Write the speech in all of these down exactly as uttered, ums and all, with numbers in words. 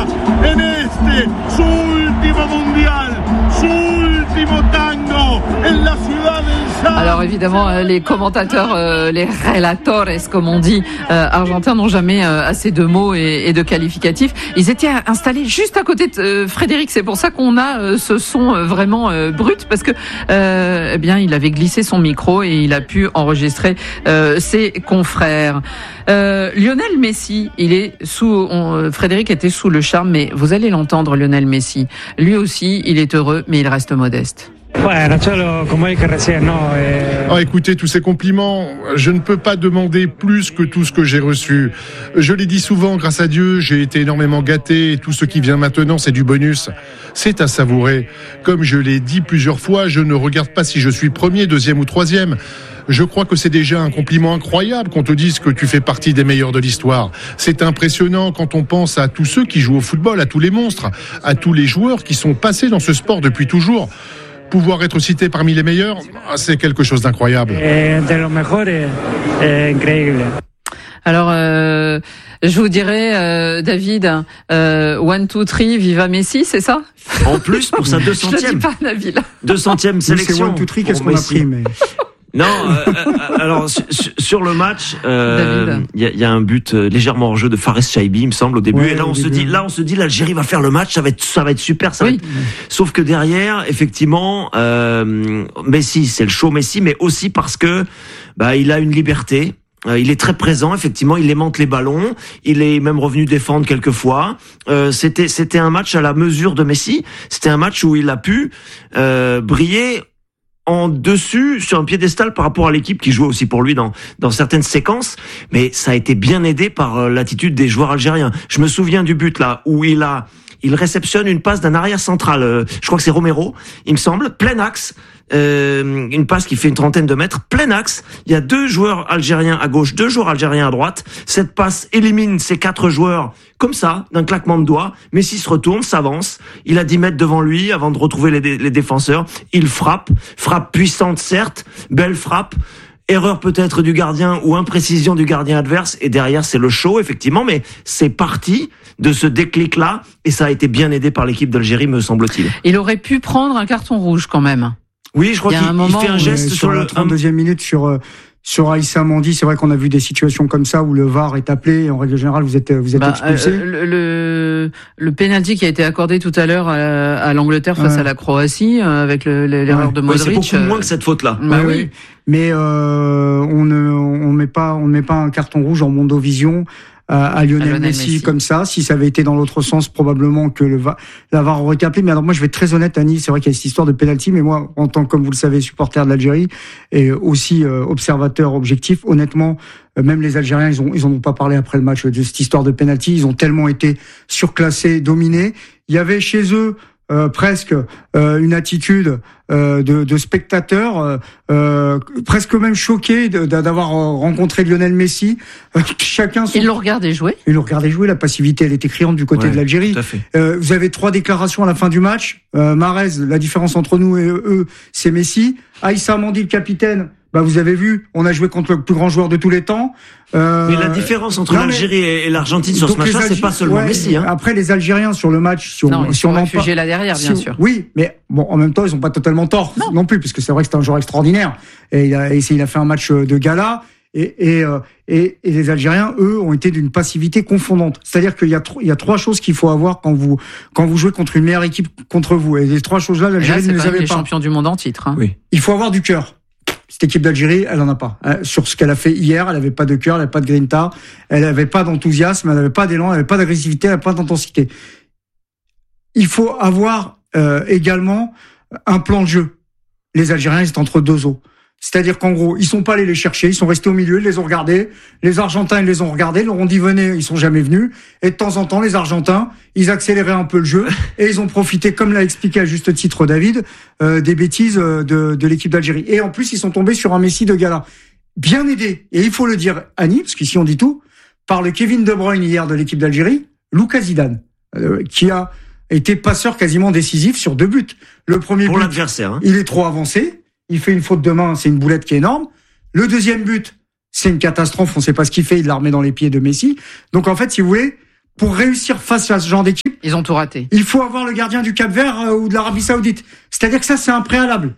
Argentina en este su último mundial, su último tango en la ciudad del Sal. Alors évidemment, les commentateurs, euh, les relatores, comme on dit, euh, argentins n'ont jamais euh, assez de mots et, et de qualificatifs. Ils étaient installés juste à côté de euh, Frédéric. C'est pour ça qu'on a euh, ce son euh, vraiment euh, brut, parce que euh, eh bien, il avait glissé son micro et il a pu enregistrer euh, ses confrères. Euh, Lionel Messi, il est sous. On, Frédéric était sous le charme, mais vous allez l'entendre, Lionel Messi. Lui aussi, il est heureux, mais il reste modeste. Bueno, Cholo, como dije recién, no. Eh... Oh, écoutez, tous ces compliments, je ne peux pas demander plus que tout ce que j'ai reçu. Je l'ai dit souvent, grâce à Dieu, j'ai été énormément gâté et tout ce qui vient maintenant, c'est du bonus. C'est à savourer. Comme je l'ai dit plusieurs fois, je ne regarde pas si je suis premier, deuxième ou troisième. Je crois que c'est déjà un compliment incroyable qu'on te dise que tu fais partie des meilleurs de l'histoire. C'est impressionnant quand on pense à tous ceux qui jouent au football, à tous les monstres, à tous les joueurs qui sont passés dans ce sport depuis toujours. Pouvoir être cité parmi les meilleurs, c'est quelque chose d'incroyable. Eh, de los mejores, eh, increíble. Alors, euh, je vous dirais, euh, David, euh, one, two, three, viva Messi, c'est ça? En plus, pour sa deux centième. Je le dis pas, Nabil. deux centième sélection. C'est one, two, three, qu'est-ce qu'on Messi. a pris, mais... Non, euh, euh, alors sur, sur le match, il euh, y, a, y a un but euh, légèrement hors jeu de Fares Chaibi, il me semble, au début. Ouais, et là, on se dit, là, on se dit, l'Algérie va faire le match, ça va être, ça va être super. Ça oui. va être... Sauf que derrière, effectivement, euh, Messi, c'est le show Messi, mais aussi parce que bah il a une liberté. Euh, il est très présent, effectivement. Il aimante les ballons. Il est même revenu défendre quelques fois. Euh, c'était, c'était un match à la mesure de Messi. C'était un match où il a pu euh, briller en dessus, sur un piédestal par rapport à l'équipe qui jouait aussi pour lui dans dans certaines séquences, mais ça a été bien aidé par l'attitude des joueurs algériens. Je me souviens du but là où il a il réceptionne une passe d'un arrière central, euh, je crois que c'est Romero, il me semble, plein axe, euh, une passe qui fait une trentaine de mètres, plein axe. Il y a deux joueurs algériens à gauche, deux joueurs algériens à droite. Cette passe élimine ces quatre joueurs comme ça, d'un claquement de doigts. Messi se retourne, s'avance. Il a dix mètres devant lui avant de retrouver les, dé- les défenseurs. Il frappe, frappe puissante certes, belle frappe. Erreur peut-être du gardien ou imprécision du gardien adverse, et derrière c'est le show effectivement, mais c'est parti de ce déclic-là et ça a été bien aidé par l'équipe d'Algérie, me semble-t-il. Il aurait pu prendre un carton rouge quand même. Oui, je crois qu'il il fait un geste sur, sur la trente-deuxième minute sur euh, sur Aïssa Mandi. C'est vrai qu'on a vu des situations comme ça où le V A R est appelé et en règle générale vous êtes vous êtes bah, expulsé. Euh, le le, le penalty qui a été accordé tout à l'heure à, à l'Angleterre face ouais. à la Croatie euh, avec le, l'erreur ouais. de Modric. Ouais, c'est beaucoup moins que cette faute-là. Bah ouais, oui. oui. Mais euh, on ne on met pas on ne met pas un carton rouge en mondovision à, à Lionel, à Lionel Messi, Messi comme ça. Si ça avait été dans l'autre sens, probablement que le va la V A R aurait été appelé. Mais alors moi je vais être très honnête, Annie, c'est vrai qu'il y a cette histoire de penalty, mais moi en tant que, comme vous le savez, supporter de l'Algérie et aussi euh, observateur objectif, honnêtement, euh, même les Algériens ils ont ils en ont pas parlé après le match de cette histoire de penalty. Ils ont tellement été surclassés, dominés. Il y avait chez eux Euh, presque euh, une attitude euh, de, de spectateurs, euh, euh, presque même choqués de, d'avoir rencontré Lionel Messi. Euh, chacun son... Ils l'ont regardé jouer. Ils l'ont regardé jouer. La passivité, elle était criante du côté ouais, de l'Algérie. Tout à fait. Euh, vous avez trois déclarations à la fin du match. Euh, Mahrez, la différence entre nous et eux, c'est Messi. Aïssa Mandi, le capitaine. Bah vous avez vu, on a joué contre le plus grand joueur de tous les temps. Euh, mais la différence entre non, l'Algérie mais, et l'Argentine sur ce match-là, Alg... c'est pas seulement ouais, Messi. Hein. Après, les Algériens sur le match, si on, non, si on en parle, là derrière, bien si, sûr. Oui, mais bon, en même temps, ils ont pas totalement tort non, non plus, puisque c'est vrai que c'est un joueur extraordinaire et il a, et il a fait un match de gala. Et, et, et, et les Algériens, eux, ont été d'une passivité confondante. C'est-à-dire qu'il y a, tr- il y a trois choses qu'il faut avoir quand vous, quand vous jouez contre une meilleure équipe contre vous. Et les trois choses-là, l'Algérie ne les avait pas. C'est champion du monde en titre. Hein. Oui. Il faut avoir du cœur. Cette équipe d'Algérie, elle en a pas. Sur ce qu'elle a fait hier, elle avait pas de cœur, elle avait pas de grinta, elle avait pas d'enthousiasme, elle avait pas d'élan, elle avait pas d'agressivité, elle avait pas d'intensité. Il faut avoir euh, également un plan de jeu. Les Algériens, ils étaient entre deux eaux. C'est-à-dire qu'en gros, ils sont pas allés les chercher, ils sont restés au milieu, ils les ont regardés. Les Argentins, ils les ont regardés, ils leur ont dit venez, ils sont jamais venus. Et de temps en temps, les Argentins, ils accéléraient un peu le jeu et ils ont profité, comme l'a expliqué à juste titre David, euh, des bêtises de, de l'équipe d'Algérie. Et en plus, ils sont tombés sur un Messi de gala. Bien aidé, et il faut le dire, Annie, parce qu'ici on dit tout, par le Kevin De Bruyne hier de l'équipe d'Algérie, Lucas Zidane, euh, qui a été passeur quasiment décisif sur deux buts. Le premier pour but, l'adversaire, hein. Il est trop avancé. Il fait une faute de main, c'est une boulette qui est énorme. Le deuxième but, c'est une catastrophe, on ne sait pas ce qu'il fait, il la remet dans les pieds de Messi. Donc en fait, si vous voulez, pour réussir face à ce genre d'équipe, ils ont tout raté. Il faut avoir le gardien du Cap-Vert euh, ou de l'Arabie Saoudite. C'est-à-dire que ça, c'est un préalable.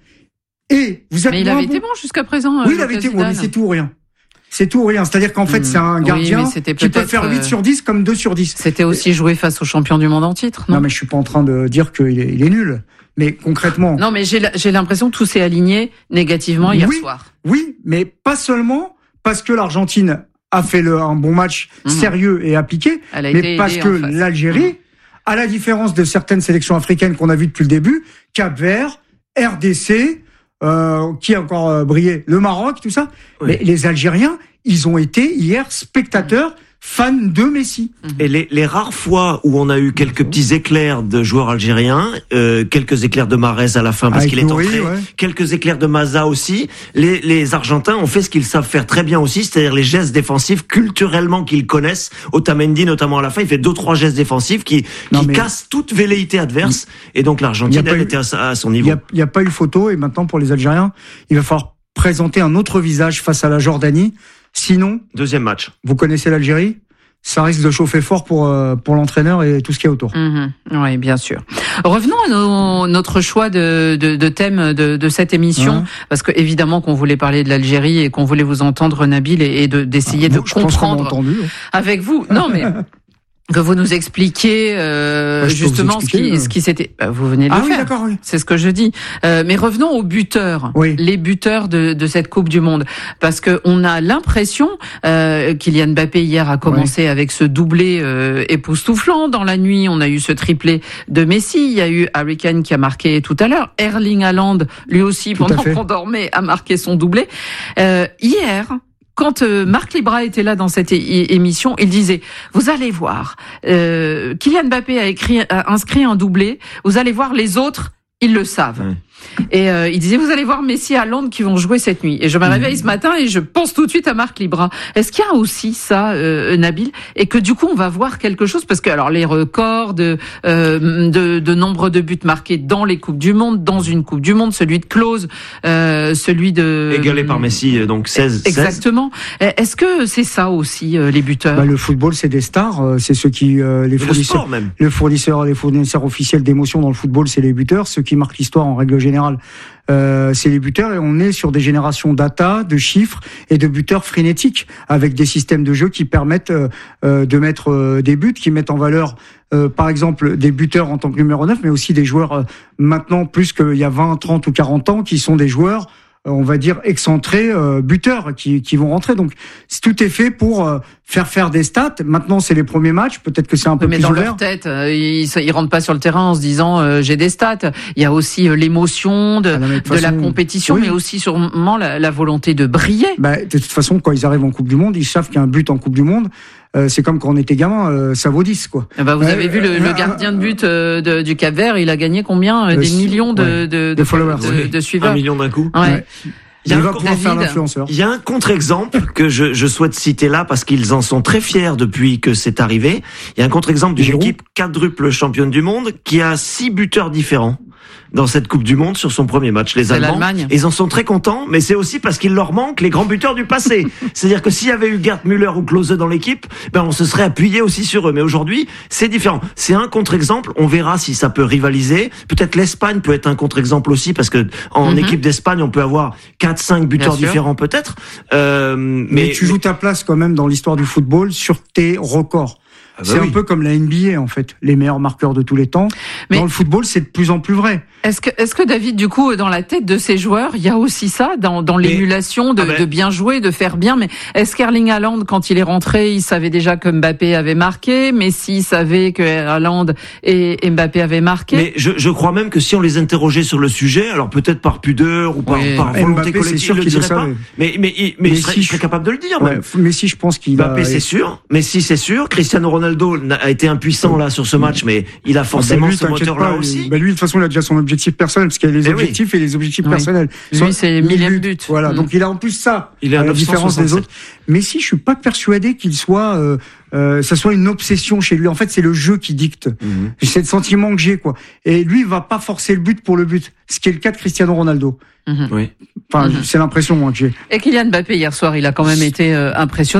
Et vous êtes mais il avait bon. été bon jusqu'à présent. Oui, il avait été bon, mais c'est tout ou rien. C'est tout ou rien. C'est-à-dire qu'en fait, mmh. c'est un gardien oui, qui peut faire huit sur dix comme deux sur dix. C'était aussi jouer face aux champions du monde en titre, non? Non, mais je suis pas en train de dire qu'il est, il est nul. Mais concrètement. Non, mais j'ai, j'ai l'impression que tout s'est aligné négativement hier oui, soir. Oui, mais pas seulement parce que l'Argentine a fait le, un bon match mmh. sérieux et appliqué, mais parce que l'Algérie, mmh. à la différence de certaines sélections africaines qu'on a vues depuis le début, Cap-Vert, R D C, euh, qui a encore euh, brillé, le Maroc, tout ça, oui. mais les Algériens, ils ont été hier spectateurs, fans de Messi. Et les, les rares fois où on a eu quelques petits éclairs de joueurs algériens, euh, quelques éclairs de Mahrez à la fin parce Avec qu'il est entré, ouais. quelques éclairs de Maza aussi, les, les Argentins ont fait ce qu'ils savent faire très bien aussi, c'est-à-dire les gestes défensifs culturellement qu'ils connaissent. Otamendi notamment à la fin, il fait deux trois gestes défensifs qui, non, qui mais... cassent toute velléité adverse. Et donc l'Argentine elle eu... était à, à son niveau. Il n'y a, a pas eu photo et maintenant pour les Algériens, il va falloir présenter un autre visage face à la Jordanie. Sinon, deuxième match. Vous connaissez l'Algérie ? Ça risque de chauffer fort pour euh, pour l'entraîneur et tout ce qui est autour. Mmh, oui, bien sûr. Revenons à nos, notre choix de, de, de thème de, de cette émission, ouais. parce que évidemment qu'on voulait parler de l'Algérie et qu'on voulait vous entendre, Nabil, et, et de, d'essayer ah, de comprendre entendu, ouais. avec vous. Non, mais que vous nous expliquiez euh, ouais, justement ce qui, ce qui s'était. Bah, vous venez de ah le oui, faire. D'accord, oui. C'est ce que je dis. Euh, mais revenons aux buteurs, oui. les buteurs de, de cette Coupe du Monde, parce que on a l'impression euh, Kylian Mbappé hier a commencé oui. avec ce doublé euh, époustouflant. Dans la nuit, on a eu ce triplé de Messi. Il y a eu Harry Kane qui a marqué tout à l'heure. Erling Haaland, lui aussi, tout pendant qu'on dormait, a marqué son doublé. Euh, hier. Quand euh, Marc Libra était là dans cette é- émission, il disait « Vous allez voir, euh, Kylian Mbappé a, écrit, a inscrit un doublé, vous allez voir les autres, ils le savent. Mmh. » Et euh, il disait « Vous allez voir Messi et Haaland qui vont jouer cette nuit. » Et je me réveille mmh. ce matin et je pense tout de suite à Marc Libra. Est-ce qu'il y a aussi ça, euh, Nabil, et que du coup on va voir quelque chose, parce que alors les records de, euh, de, de nombre de buts marqués dans les Coupes du Monde, dans une Coupe du Monde, celui de Klose, euh, celui de... Égalé par Messi, donc seize. Exactement. seize. Est-ce que c'est ça aussi, euh, les buteurs? Bah, le football, c'est des stars, euh, c'est ceux qui... Euh, les fournisseurs, le sport même. Les fournisseurs, les fournisseurs officiels d'émotion dans le football, c'est les buteurs, ceux qui marquent l'histoire en règle générale. Euh, c'est les buteurs et on est sur des générations data, de chiffres et de buteurs frénétiques avec des systèmes de jeu qui permettent euh, de mettre euh, des buts, qui mettent en valeur euh, par exemple des buteurs en tant que numéro neuf, mais aussi des joueurs euh, maintenant plus qu'il y a vingt, trente ou quarante ans qui sont des joueurs on va dire excentrés, euh, buteurs qui, qui vont rentrer. Donc tout est fait pour euh, faire faire des stats. Maintenant c'est les premiers matchs, peut-être que c'est un peu mais plus dans ouvert. leur tête, euh, ils, ils rentrent pas sur le terrain en se disant euh, j'ai des stats. Il y a aussi euh, l'émotion de, ah non, de, de façon, la compétition, oui. mais aussi sûrement la, la volonté de briller. Bah, de toute façon, quand ils arrivent en Coupe du Monde, ils savent qu'un but en Coupe du Monde, Euh, c'est comme quand on était gamin, euh, ça vaut dix, quoi. Ah bah vous euh, avez vu le, euh, le gardien de but euh, de, du Cap-Vert, il a gagné combien euh, Des millions de, ouais, de, de, de followers, de, de, de suiveurs. Un million d'un coup. Ouais. ouais. Il y a, il va un, pouvoir faire l'influenceur. Il y a un contre-exemple que je, je souhaite citer là parce qu'ils en sont très fiers depuis que c'est arrivé. Il y a un contre-exemple d'une Giroud. équipe quadruple championne du monde qui a six buteurs différents dans cette Coupe du Monde sur son premier match, les c'est Allemands. L'Allemagne. Ils en sont très contents, mais c'est aussi parce qu'il leur manque les grands buteurs du passé. C'est-à-dire que s'il y avait eu Gerd Müller ou Klose dans l'équipe, ben on se serait appuyé aussi sur eux. Mais aujourd'hui, c'est différent. C'est un contre-exemple. On verra si ça peut rivaliser. Peut-être l'Espagne peut être un contre-exemple aussi, parce que en mm-hmm. équipe d'Espagne, on peut avoir quatre, cinq buteurs différents peut-être. Euh, mais, mais tu joues ta place quand même dans l'histoire du football sur tes records. Ah bah c'est oui. un peu comme la N B A en fait, les meilleurs marqueurs de tous les temps. Mais dans le football, c'est de plus en plus vrai. Est-ce que, est-ce que David, du coup, dans la tête de ces joueurs, il y a aussi ça, dans, dans l'émulation de, ah ben... de bien jouer, de faire bien. Mais est-ce qu'Erling Haaland, quand il est rentré, il savait déjà que Mbappé avait marqué, Messi savait que Haaland et Mbappé avaient marqué? Mais je, je crois même que si on les interrogeait sur le sujet, alors peut-être par pudeur ou par, oui. par volonté Mbappé, collective, il ne le dirait pas. Mais, mais, mais, mais il serait, serait capable de le dire. Ouais, Messi, je pense qu'il Mbappé, a... c'est sûr. Messi, c'est sûr. Cristiano Ronaldo a été impuissant là sur ce match, mais il a forcément ah bah lui, ce moteur-là pas, aussi. Bah lui, de toute façon, il a déjà son objectif personnel, parce qu'il y a les et objectifs oui. et les objectifs oui. personnels. Lui, Soit, c'est millième but. Voilà, mmh. donc il a en plus ça, il est à la différence des autres. Mais si, je suis pas persuadé qu'il soit, euh, euh, ça soit une obsession chez lui. En fait, c'est le jeu qui dicte. Mmh. C'est le sentiment que j'ai, quoi. Et lui, il va pas forcer le but pour le but, ce qui est le cas de Cristiano Ronaldo. Mmh. Oui. Enfin, mmh. c'est l'impression moi que j'ai. Et Kylian Mbappé hier soir, il a quand même été euh, impressionnant.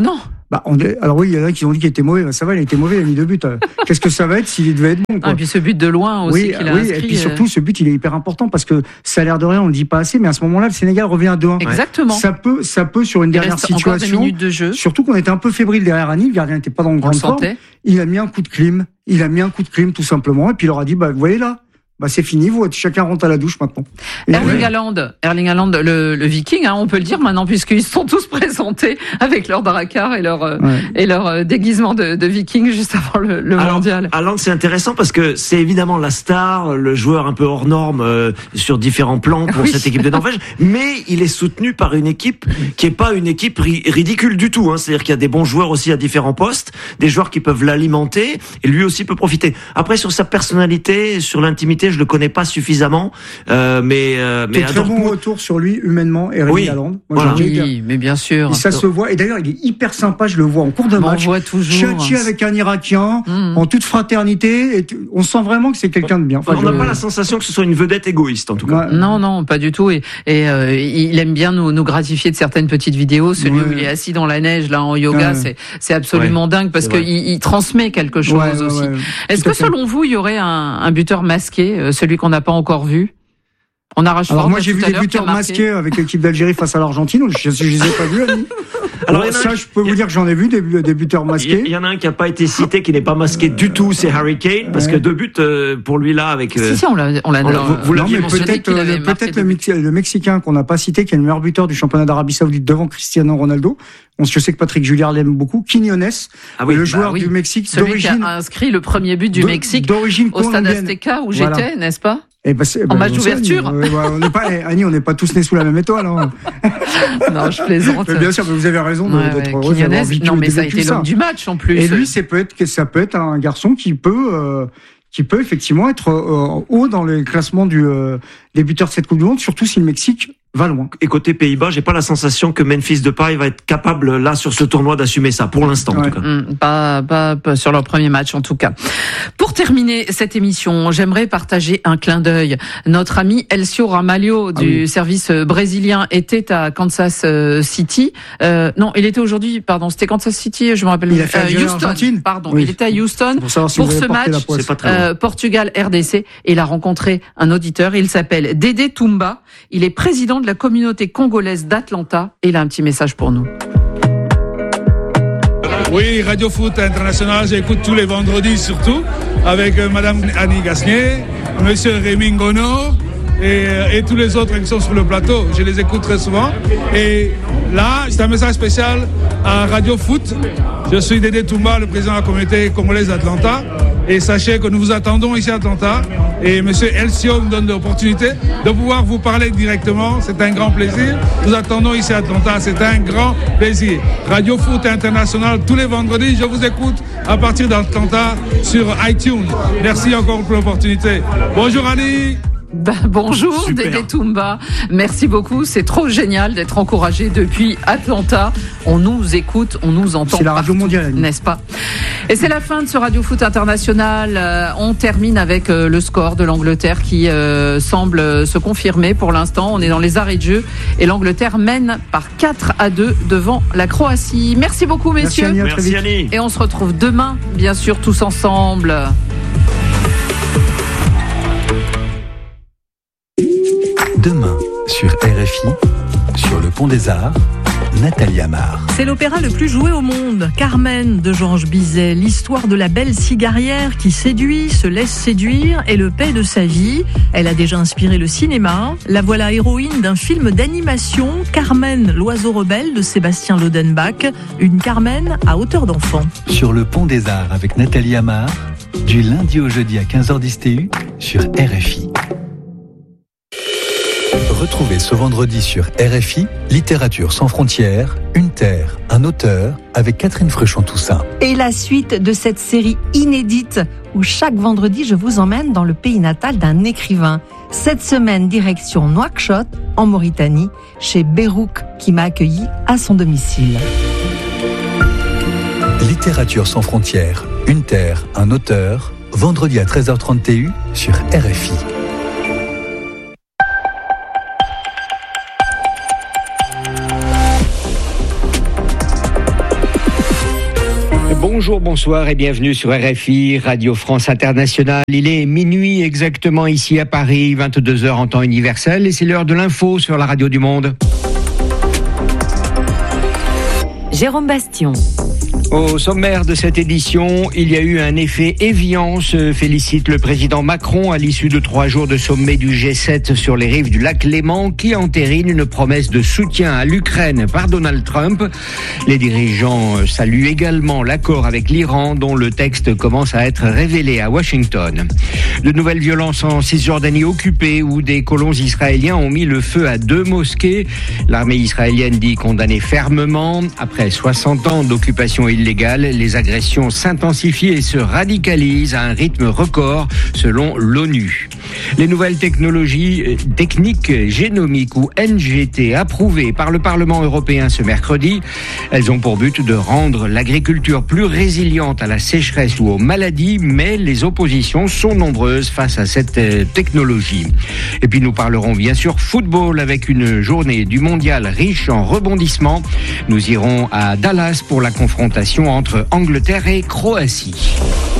Bah, on est, alors oui, il y en a qui ont dit qu'il était mauvais. Bah, ça va, il a été mauvais, il a mis deux buts. Qu'est-ce que ça va être s'il devait être bon, quoi. Ah, et puis ce but de loin aussi oui, qu'il a oui, inscrit. Et puis surtout, ce but, il est hyper important parce que ça a l'air de rien, on le dit pas assez, mais à ce moment-là, le Sénégal revient à deux un. Exactement. Ça peut, ça peut sur une il dernière reste situation. Encore des minutes de jeu. Surtout qu'on était un peu fébrile derrière Annie, le gardien n'était pas dans le grand forme. Il a mis un coup de clim, il a mis un coup de clim tout simplement, et puis il leur a dit, bah, vous voyez là. Bah c'est fini, vous, chacun rentre à la douche maintenant. Et Erling ouais. Haaland, Erling Haaland, le, le Viking, hein, on peut le dire maintenant puisqu'ils sont tous présentés avec leur dracard et leur ouais. et leur euh, déguisement de, de Viking juste avant le, le Alors, mondial. Haaland, c'est intéressant parce que c'est évidemment la star, le joueur un peu hors norme euh, sur différents plans pour oui. cette équipe de Norvège, mais il est soutenu par une équipe qui est pas une équipe ri- ridicule du tout. Hein. C'est-à-dire qu'il y a des bons joueurs aussi à différents postes, des joueurs qui peuvent l'alimenter et lui aussi peut profiter. Après sur sa personnalité, sur l'intimité, je le connais pas suffisamment. Suffisamment, euh, mais euh, mais très Dortmund... bon retour sur lui humainement, Erling oui. Haaland. Moi, voilà. Oui, mais bien sûr. Et ça se voit. Et d'ailleurs, il est hyper sympa. Je le vois en cours de match. On voit toujours. Tchatchi avec un Irakien, mmh. en toute fraternité. Et on sent vraiment que c'est quelqu'un de bien. Enfin, on n'a je... pas la sensation que ce soit une vedette égoïste, en tout cas. Ouais. Non, non, pas du tout. Et, et euh, il aime bien nous, nous gratifier de certaines petites vidéos. Celui ouais. où il est assis dans la neige là en yoga, ouais. c'est c'est absolument ouais. dingue parce que il, il transmet quelque chose ouais, aussi. Ouais, ouais. Est-ce que selon vous, il y aurait un, un buteur masqué, celui qu'on n'a pas encore vu? On arrache Alors moi j'ai vu des buteurs masqués avec l'équipe d'Algérie face à l'Argentine. Je, je, je les ai pas vus, Annie. Alors bon, ça, je peux vous dire que j'en ai vu des, des buteurs masqués. Il y, y en a un qui n'a pas été cité, qui n'est pas masqué du tout, c'est Harry Kane, parce ouais. que deux buts euh, pour lui là avec. Euh... Si si, on l'a, on l'a. On l'a vous, vous l'aviez mentionné. Peut-être, euh, peut-être le, Mexi- le Mexicain qu'on n'a pas cité, qui est le meilleur buteur du championnat d'Arabie Saoudite devant Cristiano Ronaldo. Je sais que Patrick Julliard l'aime beaucoup. Quiñones, ah oui, le joueur bah oui. du Mexique Celui d'origine. Qui a inscrit le premier but du de, Mexique d'origine au Stade Azteca où voilà. j'étais, n'est-ce pas? Eh ben en ben match d'ouverture. Euh, bah, on n'est pas, Annie, on n'est pas tous nés sous la même étoile. Hein. Non, je plaisante. Mais bien sûr, mais vous avez raison ouais, d'être ouais, heureux d'avoir vécu, non, mais ça a été ça. l'homme du match en plus. Et lui, c'est peut être, ça peut être un garçon qui peut, euh, qui peut effectivement être euh, haut dans les classements du euh, des buteurs de cette Coupe du Monde, surtout si le Mexique va loin. Et côté Pays-Bas, j'ai pas la sensation que Memphis Depay va être capable là sur ce tournoi d'assumer ça pour l'instant ouais. en tout cas. Mmh, pas, pas pas sur leur premier match en tout cas. Pour terminer cette émission, j'aimerais partager un clin d'œil. Notre ami Elcio Ramalho du ah oui. service brésilien était à Kansas City. Euh, non, il était aujourd'hui, pardon, c'était Kansas City, je me rappelle. Il a fait euh, Houston, Argentine. pardon, oui. il était à Houston pour, si pour ce match euh, Portugal R D C et il a rencontré un auditeur. Il s'appelle Dédé Toumba. Il est président de la communauté congolaise d'Atlanta et il a un petit message pour nous. Oui, Radio Foot International, j'écoute tous les vendredis surtout avec euh, Madame Annie Gasnier, Monsieur Rémi Ngono et, et tous les autres qui sont sur le plateau. Je les écoute très souvent. Et là, c'est un message spécial à Radio Foot. Je suis Dédé Toumba, le président de la communauté congolaise d'Atlanta. Et sachez que nous vous attendons ici à Atlanta. Et M. Elcio nous donne l'opportunité de pouvoir vous parler directement. C'est un grand plaisir. Nous attendons ici à Atlanta. C'est un grand plaisir. Radio Foot International, tous les vendredis, je vous écoute à partir d'Atlanta sur iTunes. Merci encore pour l'opportunité. Bonjour Annie. Ben, bonjour Dédé Toumba, merci beaucoup, c'est trop génial d'être encouragé depuis Atlanta. On nous écoute, on nous entend. C'est la radio mondiale, n'est-ce pas? Et c'est la fin de ce Radio Foot International. Euh, on termine avec euh, le score de l'Angleterre qui euh, semble se confirmer pour l'instant. On est dans les arrêts de jeu et l'Angleterre mène par quatre à deux devant la Croatie. Merci beaucoup messieurs. Merci, Annie, merci Annie. Et on se retrouve demain, bien sûr, tous ensemble. Demain, sur R F I, sur le Pont des Arts, Nathalie Amar. C'est l'opéra le plus joué au monde, Carmen de Georges Bizet, l'histoire de la belle cigarière qui séduit, se laisse séduire et le paie de sa vie. Elle a déjà inspiré le cinéma. La voilà héroïne d'un film d'animation, Carmen, l'oiseau rebelle de Sébastien Lodenbach, une Carmen à hauteur d'enfant. Sur le Pont des Arts avec Nathalie Amar, du lundi au jeudi à quinze heures dix T U sur R F I. Retrouvez ce vendredi sur R F I, Littérature sans frontières, une terre, un auteur, avec Catherine Fruchon-Toussaint. Et la suite de cette série inédite, où chaque vendredi je vous emmène dans le pays natal d'un écrivain. Cette semaine, direction Nouakchott, en Mauritanie, chez Berouk, qui m'a accueilli à son domicile. Littérature sans frontières, une terre, un auteur, vendredi à treize heures trente T U sur R F I. Bonjour, bonsoir et bienvenue sur R F I, Radio France Internationale. Il est minuit exactement ici à Paris, vingt-deux heures en temps universel et c'est l'heure de l'info sur la radio du monde. Jérôme Bastion. Au sommaire de cette édition, il y a eu un effet Évian, se félicite le président Macron à l'issue de trois jours de sommet du G sept sur les rives du lac Léman qui entérine une promesse de soutien à l'Ukraine par Donald Trump. Les dirigeants saluent également l'accord avec l'Iran dont le texte commence à être révélé à Washington. De nouvelles violences en Cisjordanie occupée où des colons israéliens ont mis le feu à deux mosquées. L'armée israélienne dit condamner fermement. Après soixante ans d'occupation illégale, les agressions s'intensifient et se radicalisent à un rythme record selon l'ONU. Les nouvelles technologies techniques génomiques ou N G T approuvées par le Parlement européen ce mercredi, elles ont pour but de rendre l'agriculture plus résiliente à la sécheresse ou aux maladies, mais les oppositions sont nombreuses face à cette technologie. Et puis nous parlerons bien sûr football avec une journée du mondial riche en rebondissements. Nous irons à Dallas pour la confrontation entre Angleterre et Croatie.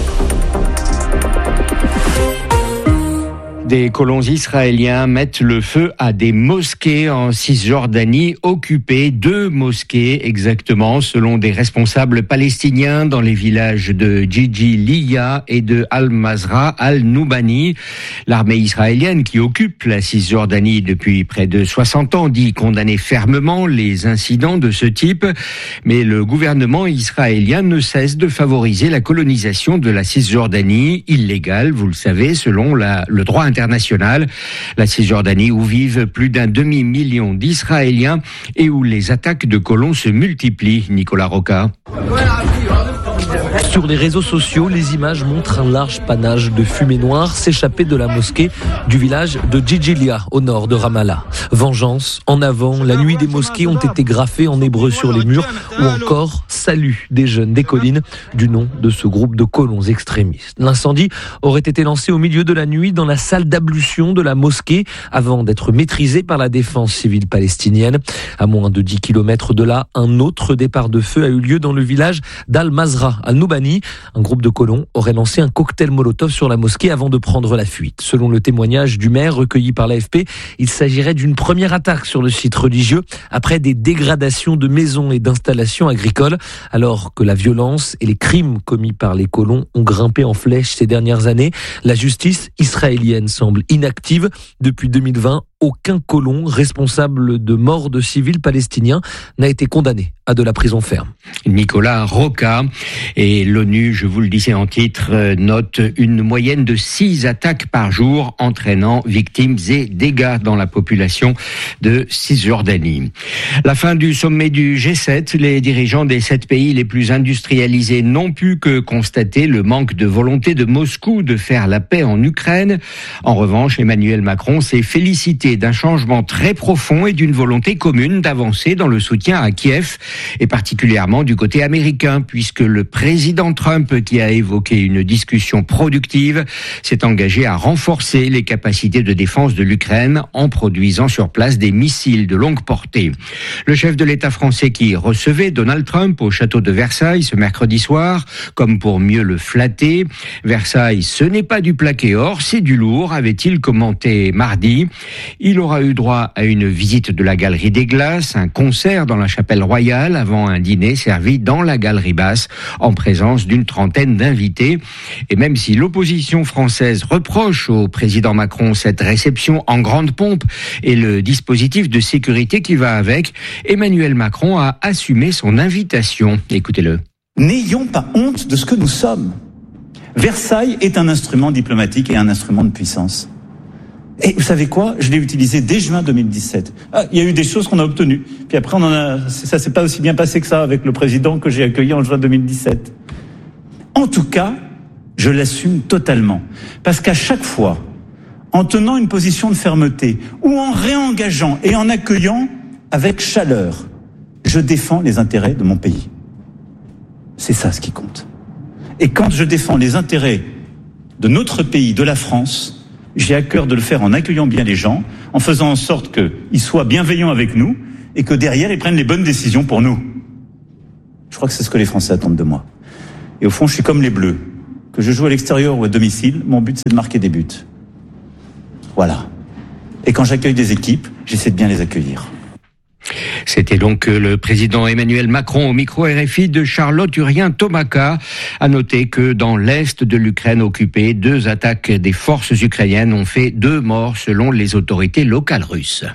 Des colons israéliens mettent le feu à des mosquées en Cisjordanie occupées, deux mosquées exactement, selon des responsables palestiniens dans les villages de Jijiliya et de Al-Mazra al-Noubani. L'armée israélienne qui occupe la Cisjordanie depuis près de soixante ans dit condamner fermement les incidents de ce type, mais le gouvernement israélien ne cesse de favoriser la colonisation de la Cisjordanie, illégale, vous le savez, selon la, le droit international. internationale, la Cisjordanie où vivent plus d'un demi-million d'Israéliens et où les attaques de colons se multiplient. Nicolas Roca. Sur les réseaux sociaux, les images montrent un large panache de fumée noire s'échapper de la mosquée du village de Jijiliya, au nord de Ramallah. Vengeance, en avant, la nuit des mosquées ont été graffées en hébreu sur les murs, ou encore salut des jeunes des collines, du nom de ce groupe de colons extrémistes. L'incendie aurait été lancé au milieu de la nuit dans la salle d'ablution de la mosquée, avant d'être maîtrisé par la défense civile palestinienne. À moins de dix kilomètres de là, un autre départ de feu a eu lieu dans le village d'Al-Mazra, al-Noubani. Un groupe de colons aurait lancé un cocktail molotov sur la mosquée avant de prendre la fuite. Selon le témoignage du maire recueilli par l'A F P, il s'agirait d'une première attaque sur le site religieux après des dégradations de maisons et d'installations agricoles, alors que la violence et les crimes commis par les colons ont grimpé en flèche ces dernières années. La justice israélienne semble inactive. Depuis deux mille vingt, aucun colon responsable de mort de civils palestiniens n'a été condamné à de la prison ferme. Nicolas Roca. Et l'ONU, je vous le disais en titre, note une moyenne de six attaques par jour entraînant victimes et dégâts dans la population de Cisjordanie. La fin du sommet du G sept, les dirigeants des sept pays les plus industrialisés n'ont pu que constater le manque de volonté de Moscou de faire la paix en Ukraine. En revanche, Emmanuel Macron s'est félicité d'un changement très profond et d'une volonté commune d'avancer dans le soutien à Kiev, et particulièrement du côté américain, puisque le président Trump, qui a évoqué une discussion productive, s'est engagé à renforcer les capacités de défense de l'Ukraine en produisant sur place des missiles de longue portée. Le chef de l'État français qui recevait Donald Trump au château de Versailles ce mercredi soir, comme pour mieux le flatter. Versailles, ce n'est pas du plaqué or, c'est du lourd, avait-il commenté mardi. Il aura eu droit à une visite de la Galerie des Glaces, un concert dans la chapelle royale avant un dîner servi dans la Galerie basse en présence d'une trentaine d'invités. Et même si l'opposition française reproche au président Macron cette réception en grande pompe et le dispositif de sécurité qui va avec, Emmanuel Macron a assumé son invitation. Écoutez-le. N'ayons pas honte de ce que nous sommes. Versailles est un instrument diplomatique et un instrument de puissance. Et vous savez quoi? Je l'ai utilisé dès juin deux mille dix-sept. Ah, il y a eu des choses qu'on a obtenues. Puis après, on en a, ça s'est pas aussi bien passé que ça avec le président que j'ai accueilli en juin deux mille dix-sept. En tout cas, je l'assume totalement. Parce qu'à chaque fois, en tenant une position de fermeté, ou en réengageant et en accueillant avec chaleur, je défends les intérêts de mon pays. C'est ça ce qui compte. Et quand je défends les intérêts de notre pays, de la France, j'ai à cœur de le faire en accueillant bien les gens, en faisant en sorte qu'ils soient bienveillants avec nous et que derrière, ils prennent les bonnes décisions pour nous. Je crois que c'est ce que les Français attendent de moi. Et au fond, je suis comme les Bleus. Que je joue à l'extérieur ou à domicile, mon but c'est de marquer des buts. Voilà. Et quand j'accueille des équipes, j'essaie de bien les accueillir. C'était donc le président Emmanuel Macron au micro R F I de Charlotte Urien-Tomaka. À noter que dans l'est de l'Ukraine occupée, deux attaques des forces ukrainiennes ont fait deux morts selon les autorités locales russes.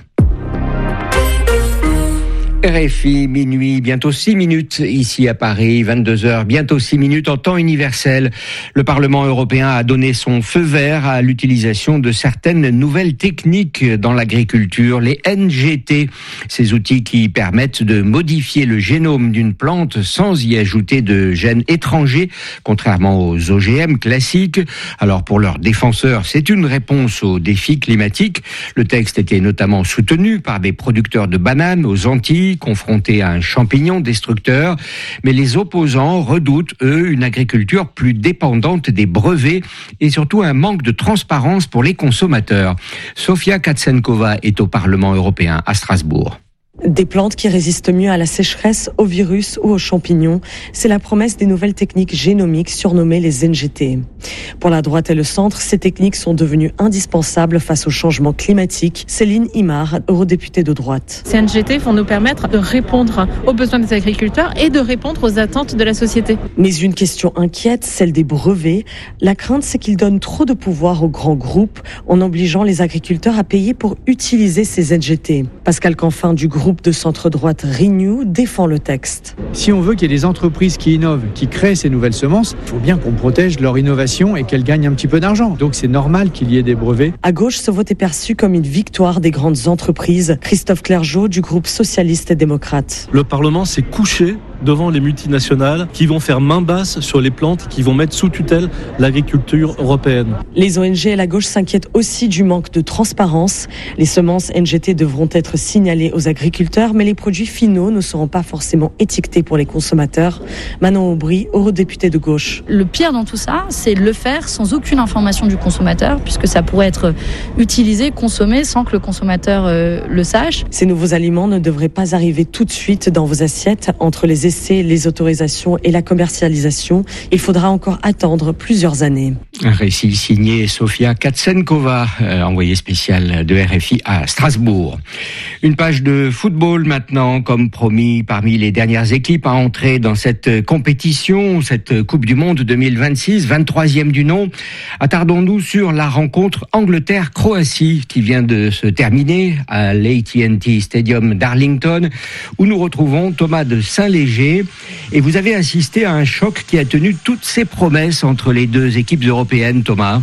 R F I, minuit, bientôt six minutes ici à Paris, vingt-deux heures, bientôt six minutes en temps universel. Le Parlement européen a donné son feu vert à l'utilisation de certaines nouvelles techniques dans l'agriculture, les N G T. Ces outils qui permettent de modifier le génome d'une plante sans y ajouter de gènes étrangers, contrairement aux O G M classiques. Alors pour leurs défenseurs, c'est une réponse aux défis climatiques. Le texte était notamment soutenu par des producteurs de bananes aux Antilles, confrontés à un champignon destructeur, mais les opposants redoutent, eux, une agriculture plus dépendante des brevets et surtout un manque de transparence pour les consommateurs. Sofia Katsenkova est au Parlement européen à Strasbourg. Des plantes qui résistent mieux à la sécheresse, aux virus ou aux champignons. C'est la promesse des nouvelles techniques génomiques surnommées les N G T. Pour la droite et le centre, ces techniques sont devenues indispensables face au changement climatique. Céline Imar, eurodéputée de droite. Ces N G T vont nous permettre de répondre aux besoins des agriculteurs et de répondre aux attentes de la société. Mais une question inquiète, celle des brevets. La crainte, c'est qu'ils donnent trop de pouvoir aux grands groupes en obligeant les agriculteurs à payer pour utiliser ces N G T. Pascal Canfin du groupe de centre-droite Renew défend le texte. Si on veut qu'il y ait des entreprises qui innovent, qui créent ces nouvelles semences, il faut bien qu'on protège leur innovation et qu'elles gagnent un petit peu d'argent. Donc c'est normal qu'il y ait des brevets. À gauche, ce vote est perçu comme une victoire des grandes entreprises. Christophe Clergeau du groupe socialiste et démocrate. Le Parlement s'est couché devant les multinationales qui vont faire main basse sur les plantes, qui vont mettre sous tutelle l'agriculture européenne. Les O N G et la gauche s'inquiètent aussi du manque de transparence. Les semences N G T devront être signalées aux agriculteurs, mais les produits finaux ne seront pas forcément étiquetés pour les consommateurs. Manon Aubry, eurodéputée de gauche. Le pire dans tout ça, c'est de le faire sans aucune information du consommateur, puisque ça pourrait être utilisé, consommé, sans que le consommateur euh, le sache. Ces nouveaux aliments ne devraient pas arriver tout de suite dans vos assiettes. Entre les essais, les autorisations et la commercialisation, il faudra encore attendre plusieurs années. Un récit signé Sofia Katsenkova, euh, envoyée spéciale de R F I à Strasbourg. Une page de football maintenant, comme promis, parmi les dernières équipes à entrer dans cette compétition, cette Coupe du Monde deux mille vingt-six, vingt-troisième du nom. Attardons-nous sur la rencontre Angleterre-Croatie qui vient de se terminer à l'A T and T Stadium d'Arlington, où nous retrouvons Thomas de Saint-Léger. Et vous avez assisté à un choc qui a tenu toutes ses promesses entre les deux équipes européennes, Thomas.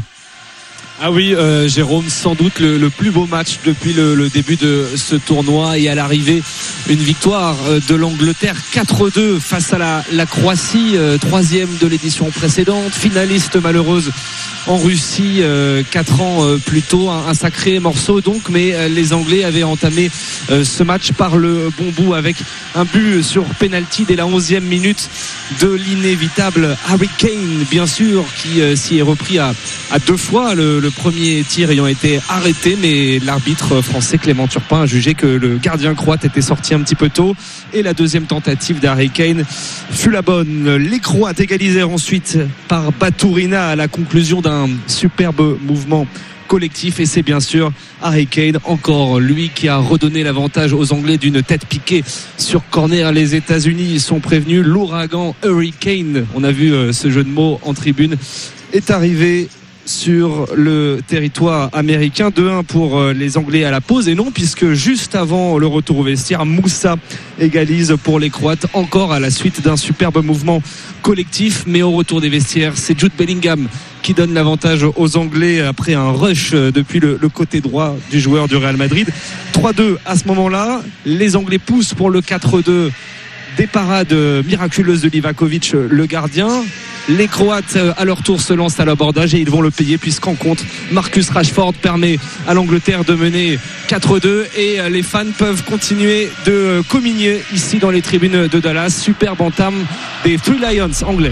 Ah oui, euh, Jérôme, sans doute le, le plus beau match depuis le, le début de ce tournoi, et à l'arrivée, une victoire de l'Angleterre quatre deux face à la, la Croatie, euh, troisième de l'édition précédente, finaliste malheureuse en Russie euh, quatre ans euh, plus tôt, un, un sacré morceau donc, mais euh, les Anglais avaient entamé euh, ce match par le bon bout avec un but sur penalty dès la onzième minute de l'inévitable Harry Kane, bien sûr, qui euh, s'y est repris à, à deux fois, le, le premier tir ayant été arrêté, mais l'arbitre français Clément Turpin a jugé que le gardien croate était sorti un petit peu tôt, et la deuxième tentative d'Harry Kane fut la bonne. Les Croates égalisèrent ensuite par Baturina à la conclusion d'un superbe mouvement collectif, et c'est bien sûr Harry Kane, encore lui, qui a redonné l'avantage aux Anglais d'une tête piquée sur corner. Les États-Unis sont prévenus, l'ouragan Hurricane, on a vu euh, ce jeu de mots en tribune, est arrivé sur le territoire américain. Deux un pour les Anglais à la pause, et non, puisque juste avant le retour au vestiaire, Moussa égalise pour les Croates, encore à la suite d'un superbe mouvement collectif. Mais au retour des vestiaires, c'est Jude Bellingham qui donne l'avantage aux Anglais après un rush depuis le, le côté droit du joueur du Real Madrid. trois deux à ce moment-là, les Anglais poussent pour le quatre deux, des parades miraculeuses de Livakovic, le gardien. Les Croates à leur tour se lancent à l'abordage, et ils vont le payer, puisqu'en contre, Marcus Rashford permet à l'Angleterre de mener quatre deux, et les fans peuvent continuer de communier ici dans les tribunes de Dallas. Superbe entame des Three Lions anglais.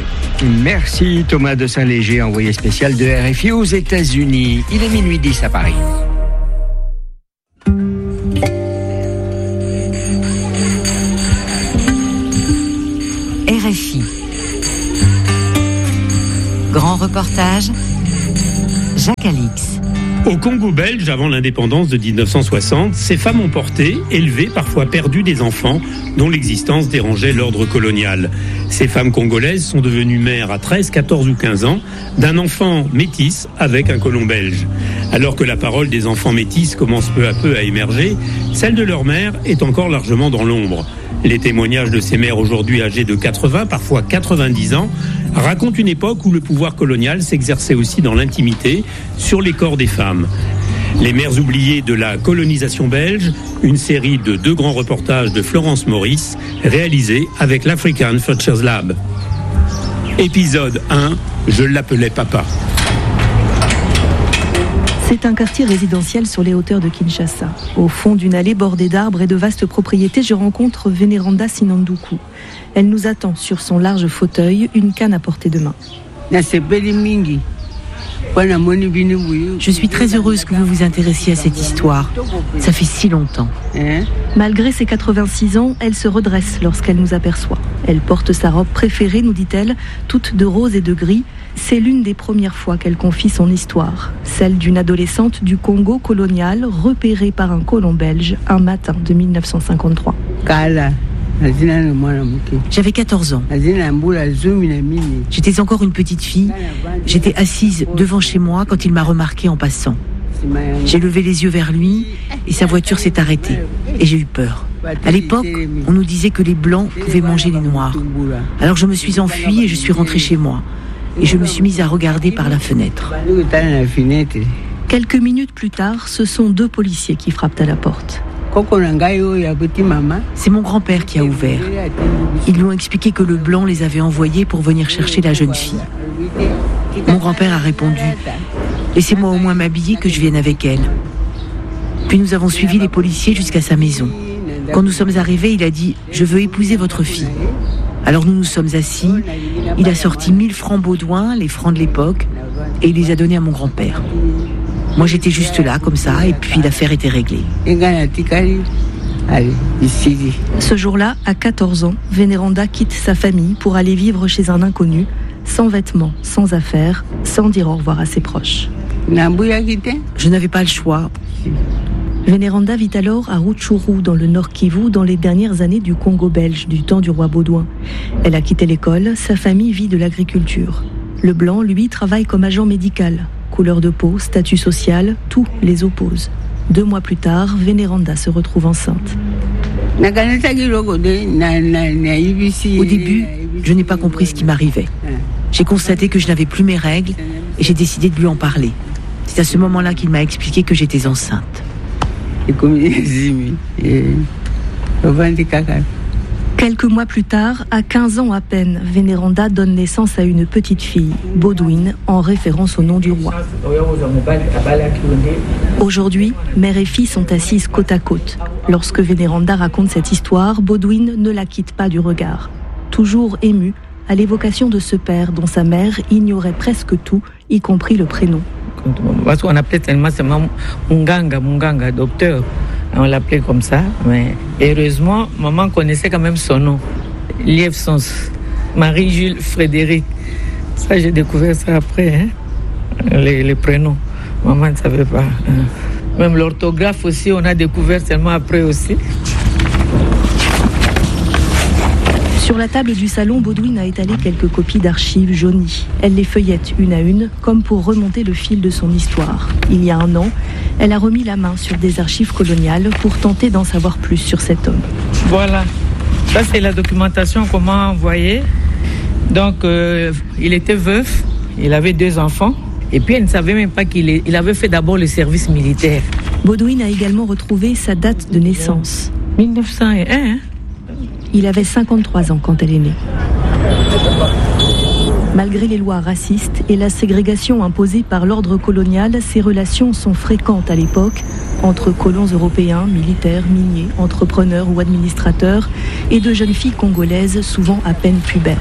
Merci Thomas de Saint-Léger, envoyé spécial de R F I aux États-Unis. Il est minuit dix à Paris. R F I. reportage, Jacques Alix. Au Congo belge, avant l'indépendance de dix-neuf cent soixante, ces femmes ont porté, élevé, parfois perdu des enfants dont l'existence dérangeait l'ordre colonial. Ces femmes congolaises sont devenues mères à treize, quatorze ou quinze ans d'un enfant métis avec un colon belge. Alors que la parole des enfants métis commence peu à peu à émerger, celle de leur mère est encore largement dans l'ombre. Les témoignages de ces mères aujourd'hui âgées de quatre-vingts, parfois quatre-vingt-dix ans, racontent une époque où le pouvoir colonial s'exerçait aussi dans l'intimité sur les corps des femmes. Les mères oubliées de la colonisation belge, une série de deux grands reportages de Florence Maurice, réalisés avec l'African Futures Lab. Épisode un, je l'appelais papa. C'est un quartier résidentiel sur les hauteurs de Kinshasa. Au fond d'une allée bordée d'arbres et de vastes propriétés, je rencontre Vénéranda Sinanduku. Elle nous attend sur son large fauteuil, une canne à portée de main. Je suis très heureuse que vous vous intéressiez à cette histoire. Ça fait si longtemps. Malgré ses quatre-vingt-six ans, elle se redresse lorsqu'elle nous aperçoit. Elle porte sa robe préférée, nous dit-elle, toute de rose et de gris. C'est l'une des premières fois qu'elle confie son histoire, celle d'une adolescente du Congo colonial repérée par un colon belge un matin de mille neuf cent cinquante-trois. J'avais quatorze ans. J'étais encore une petite fille. J'étais assise devant chez moi quand il m'a remarquée en passant. J'ai levé les yeux vers lui et sa voiture s'est arrêtée. Et j'ai eu peur. À l'époque, on nous disait que les Blancs pouvaient manger les Noirs. Alors je me suis enfuie et je suis rentrée chez moi. Et je me suis mise à regarder par la fenêtre. Quelques minutes plus tard, ce sont deux policiers qui frappent à la porte. C'est mon grand-père qui a ouvert. Ils lui ont expliqué que le Blanc les avait envoyés pour venir chercher la jeune fille. Mon grand-père a répondu « Laissez-moi au moins m'habiller que je vienne avec elle ». Puis nous avons suivi les policiers jusqu'à sa maison. Quand nous sommes arrivés, il a dit « Je veux épouser votre fille ». Alors nous nous sommes assis, il a sorti mille francs Baudouin, les francs de l'époque, et il les a donnés à mon grand-père. Moi j'étais juste là, comme ça, et puis l'affaire était réglée. Ce jour-là, à quatorze ans, Vénéranda quitte sa famille pour aller vivre chez un inconnu, sans vêtements, sans affaires, sans dire au revoir à ses proches. Je n'avais pas le choix. Vénéranda vit alors à Rutshuru, dans le Nord Kivu, dans les dernières années du Congo belge, du temps du roi Baudouin. Elle a quitté l'école, sa famille vit de l'agriculture. Le Blanc, lui, travaille comme agent médical. Couleur de peau, statut social, tout les oppose. Deux mois plus tard, Vénéranda se retrouve enceinte. Au début, je n'ai pas compris ce qui m'arrivait. J'ai constaté que je n'avais plus mes règles et j'ai décidé de lui en parler. C'est à ce moment-là qu'il m'a expliqué que j'étais enceinte. Quelques mois plus tard, à quinze ans à peine, Vénéranda donne naissance à une petite fille, Baudouin, en référence au nom du roi. Aujourd'hui, mère et fille sont assises côte à côte. Lorsque Vénéranda raconte cette histoire, Baudouin ne la quitte pas du regard. Toujours émue à l'évocation de ce père dont sa mère ignorait presque tout, y compris le prénom. Parce qu'on appelait tellement seulement Munganga, Munganga, docteur. On l'appelait comme ça. Mais heureusement, maman connaissait quand même son nom. Lievsons, Marie-Jules Frédéric. Ça, j'ai découvert ça après, hein? les, les prénoms. Maman ne savait pas. Hein. Même l'orthographe aussi, on a découvert seulement après aussi. Sur la table du salon, Baudouin a étalé quelques copies d'archives jaunies. Elle les feuillette une à une, comme pour remonter le fil de son histoire. Il y a un an, elle a remis la main sur des archives coloniales pour tenter d'en savoir plus sur cet homme. Voilà, ça c'est la documentation qu'on m'a envoyée. Donc, euh, il était veuf, il avait deux enfants, et puis elle ne savait même pas qu'il est, il avait fait d'abord le service militaire. Baudouin a également retrouvé sa date de naissance. mille neuf cent un, hein? Il avait cinquante-trois ans quand elle est née. Malgré les lois racistes et la ségrégation imposée par l'ordre colonial, ces relations sont fréquentes à l'époque entre colons européens, militaires, miniers, entrepreneurs ou administrateurs et de jeunes filles congolaises souvent à peine pubères.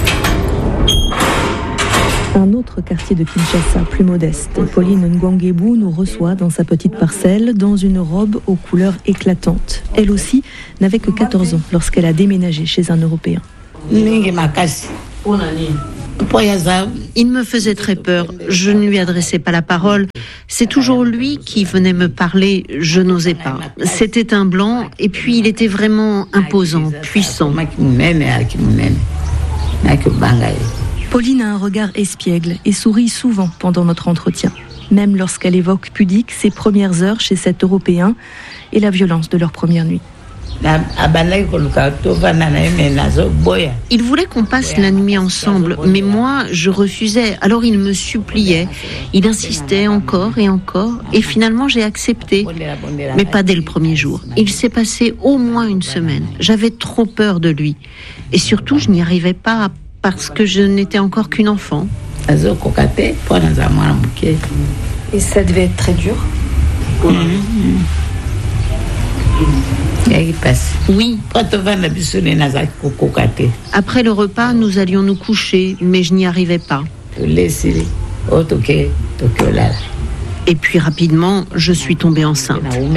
Un autre quartier de Kinshasa, plus modeste, Pauline Ngwangebu nous reçoit dans sa petite parcelle dans une robe aux couleurs éclatantes. Elle aussi n'avait que quatorze ans lorsqu'elle a déménagé chez un Européen. Il me faisait très peur. Je ne lui adressais pas la parole. C'est toujours lui qui venait me parler. Je n'osais pas. C'était un blanc et puis il était vraiment imposant, puissant. Pauline a un regard espiègle et sourit souvent pendant notre entretien, même lorsqu'elle évoque pudique ses premières heures chez cet Européen et la violence de leur première nuit. Il voulait qu'on passe la nuit ensemble, mais moi, je refusais. Alors il me suppliait. Il insistait encore et encore. Et finalement, j'ai accepté. Mais pas dès le premier jour. Il s'est passé au moins une semaine. J'avais trop peur de lui. Et surtout, je n'y arrivais pas parce que je n'étais encore qu'une enfant. Et ça devait être très dur. Mmh. Oui. Après le repas, nous allions nous coucher, mais je n'y arrivais pas. Et puis rapidement, je suis tombée enceinte.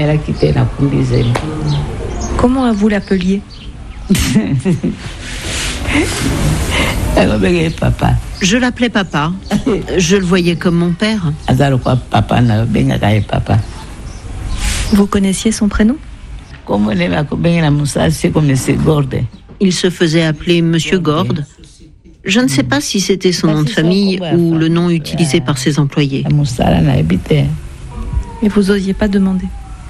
Comment vous l'appeliez? Je l'appelais papa. Je le voyais comme mon père. Vous connaissiez son prénom? Il se faisait appeler Monsieur Gorde. Je ne sais pas si c'était son nom de famille ou le nom utilisé par ses employés. Et vous osiez pas demander?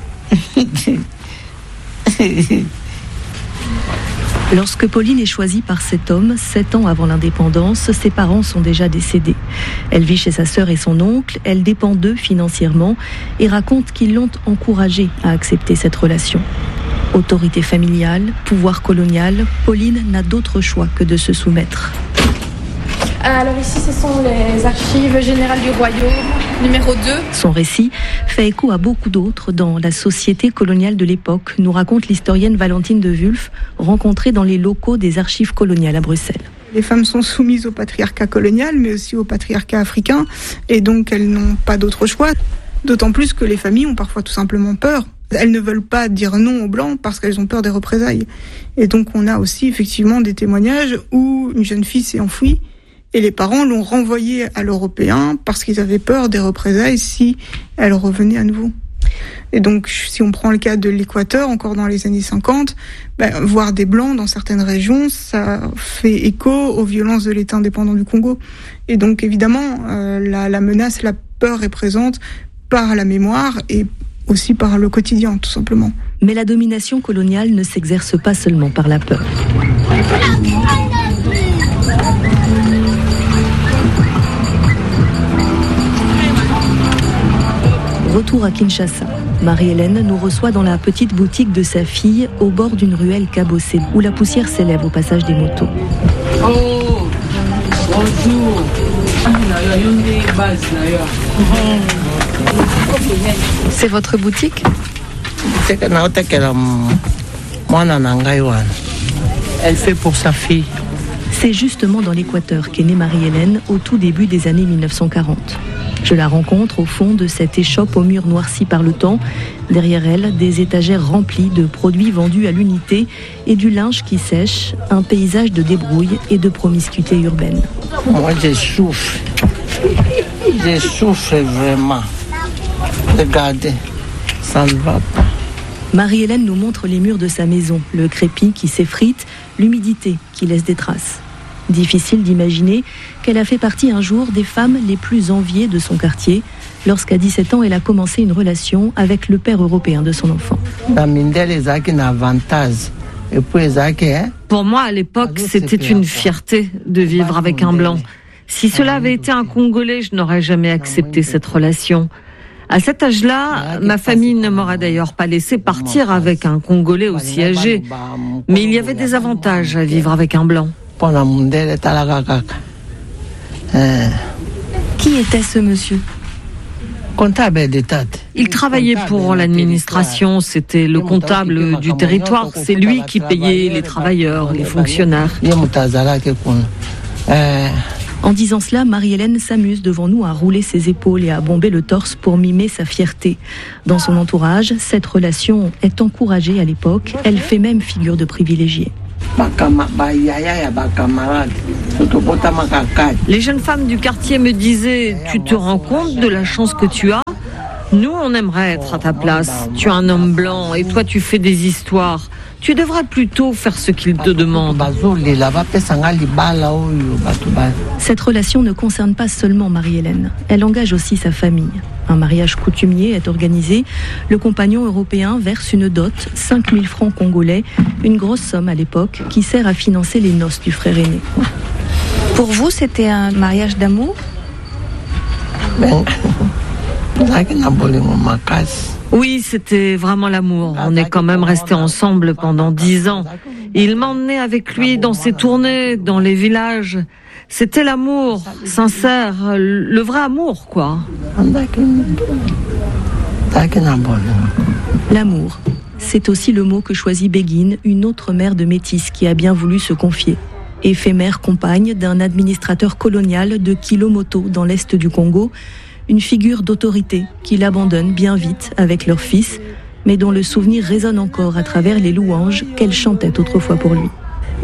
Lorsque Pauline est choisie par cet homme, sept ans avant l'indépendance, ses parents sont déjà décédés. Elle vit chez sa sœur et son oncle, elle dépend d'eux financièrement et raconte qu'ils l'ont encouragée à accepter cette relation. Autorité familiale, pouvoir colonial, Pauline n'a d'autre choix que de se soumettre. Alors ici, ce sont les archives générales du royaume, numéro deux. Son récit fait écho à beaucoup d'autres dans la société coloniale de l'époque, nous raconte l'historienne Valentine de Wulf, rencontrée dans les locaux des archives coloniales à Bruxelles. Les femmes sont soumises au patriarcat colonial, mais aussi au patriarcat africain, et donc elles n'ont pas d'autre choix. D'autant plus que les familles ont parfois tout simplement peur. Elles ne veulent pas dire non aux Blancs parce qu'elles ont peur des représailles. Et donc on a aussi effectivement des témoignages où une jeune fille s'est enfuie, et les parents l'ont renvoyée à l'Européen parce qu'ils avaient peur des représailles si elle revenait à nouveau. Et donc, si on prend le cas de l'Équateur, encore dans les années cinquante, ben, voir des Blancs dans certaines régions, ça fait écho aux violences de l'État indépendant du Congo. Et donc, évidemment, euh, la, la menace, la peur est présente par la mémoire et aussi par le quotidien, tout simplement. Mais la domination coloniale ne s'exerce pas seulement par la peur. Retour à Kinshasa. Marie-Hélène nous reçoit dans la petite boutique de sa fille au bord d'une ruelle cabossée où la poussière s'élève au passage des motos. Oh, bonjour. C'est votre boutique? Elle fait pour sa fille. C'est justement dans l'Équateur qu'est née Marie-Hélène au tout début des années mille neuf cent quarante. Je la rencontre au fond de cette échoppe aux murs noircis par le temps. Derrière elle, des étagères remplies de produits vendus à l'unité et du linge qui sèche, un paysage de débrouille et de promiscuité urbaine. Moi, je souffre. Je souffre vraiment. Regardez, ça ne va pas. Marie-Hélène nous montre les murs de sa maison, le crépi qui s'effrite, l'humidité qui laisse des traces. Difficile d'imaginer qu'elle a fait partie un jour des femmes les plus enviées de son quartier, lorsqu'à dix-sept ans, elle a commencé une relation avec le père européen de son enfant. Pour moi, à l'époque, c'était une fierté de vivre avec un blanc. Si cela avait été un Congolais, je n'aurais jamais accepté cette relation. À cet âge-là, ma famille ne m'aurait d'ailleurs pas laissé partir avec un Congolais aussi âgé. Mais il y avait des avantages à vivre avec un blanc. Qui était ce monsieur ? Il travaillait pour l'administration, c'était le comptable du territoire, c'est lui qui payait les travailleurs, les fonctionnaires. En disant cela, Marie-Hélène s'amuse devant nous à rouler ses épaules et à bomber le torse pour mimer sa fierté. Dans son entourage, cette relation est encouragée à l'époque, elle fait même figure de privilégiée. Les jeunes femmes du quartier me disaient « Tu te rends compte de la chance que tu as ? Nous, on aimerait être à ta place. Tu es un homme blanc et toi, tu fais des histoires. Tu devrais plutôt faire ce qu'ils te demandent. » Cette relation ne concerne pas seulement Marie-Hélène. Elle engage aussi sa famille. Un mariage coutumier est organisé. Le compagnon européen verse une dot, cinq mille francs congolais, une grosse somme à l'époque, qui sert à financer les noces du frère aîné. Pour vous, c'était un mariage d'amour ? Oui, c'était vraiment l'amour. On est quand même restés ensemble pendant dix ans. Il m'emmenait avec lui dans ses tournées, dans les villages. C'était l'amour, sincère, le vrai amour, quoi. L'amour, c'est aussi le mot que choisit Béguine, une autre mère de métis qui a bien voulu se confier. Éphémère compagne d'un administrateur colonial de Kilomoto dans l'est du Congo, une figure d'autorité qu'il abandonne bien vite avec leur fils, mais dont le souvenir résonne encore à travers les louanges qu'elle chantait autrefois pour lui.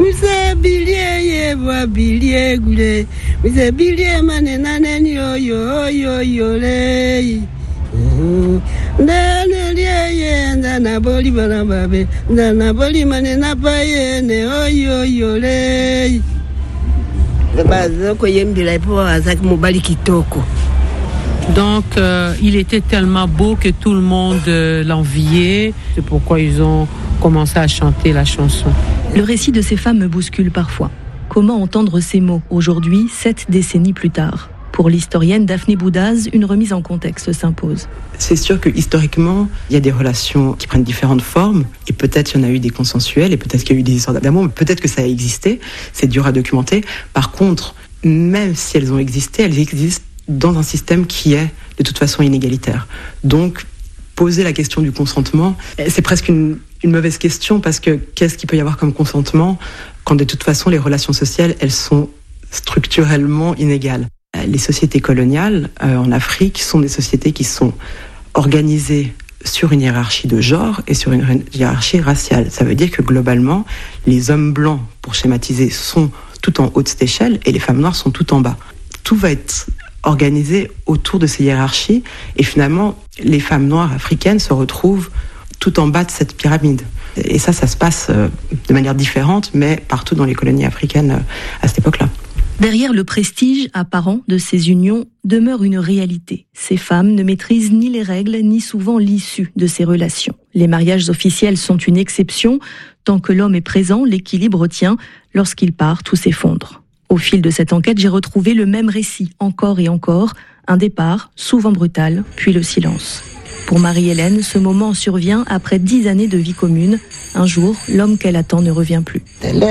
Donc, euh, il était tellement beau que tout le monde euh, l'enviait. C'est pourquoi ils ont commencé à chanter la chanson. Le récit de ces femmes me bouscule parfois. Comment entendre ces mots aujourd'hui, sept décennies plus tard ? Pour l'historienne Daphné Boudaz, une remise en contexte s'impose. C'est sûr que historiquement, il y a des relations qui prennent différentes formes, et peut-être il y en a eu des consensuelles, et peut-être qu'il y a eu des histoires d'amour, mais peut-être que ça a existé, c'est dur à documenter. Par contre, même si elles ont existé, elles existent dans un système qui est de toute façon inégalitaire. Donc, poser la question du consentement, c'est presque une, une mauvaise question, parce que qu'est-ce qu'il peut y avoir comme consentement quand de toute façon les relations sociales, elles sont structurellement inégales. Les sociétés coloniales euh, en Afrique sont des sociétés qui sont organisées sur une hiérarchie de genre et sur une hiérarchie raciale. Ça veut dire que globalement, les hommes blancs, pour schématiser, sont tout en haut de cette échelle et les femmes noires sont tout en bas. Tout va être organisé autour de ces hiérarchies et finalement, les femmes noires africaines se retrouvent tout en bas de cette pyramide. Et ça, ça se passe euh, de manière différente, mais partout dans les colonies africaines euh, à cette époque-là. Derrière le prestige apparent de ces unions demeure une réalité. Ces femmes ne maîtrisent ni les règles, ni souvent l'issue de ces relations. Les mariages officiels sont une exception. Tant que l'homme est présent, l'équilibre tient. Lorsqu'il part, tout s'effondre. Au fil de cette enquête, j'ai retrouvé le même récit, encore et encore. Un départ, souvent brutal, puis le silence. Pour Marie-Hélène, ce moment survient après dix années de vie commune. Un jour, l'homme qu'elle attend ne revient plus.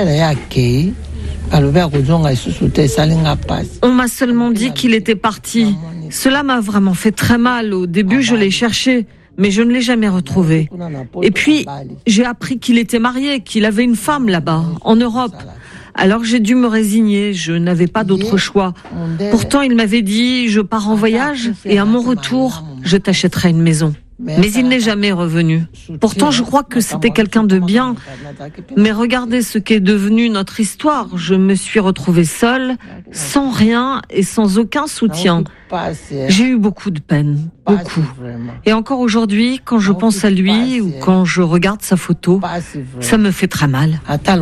On m'a seulement dit qu'il était parti. Cela m'a vraiment fait très mal. Au début, je l'ai cherché, mais je ne l'ai jamais retrouvé. Et puis, j'ai appris qu'il était marié, qu'il avait une femme là-bas, en Europe. Alors j'ai dû me résigner, je n'avais pas d'autre choix. Pourtant, il m'avait dit, je pars en voyage et à mon retour, je t'achèterai une maison. Mais il n'est jamais revenu. Pourtant, je crois que c'était quelqu'un de bien. Mais regardez ce qu'est devenu notre histoire. Je me suis retrouvée seule, sans rien et sans aucun soutien. J'ai eu beaucoup de peine, beaucoup. Et encore aujourd'hui, quand je pense à lui ou quand je regarde sa photo, ça me fait très mal.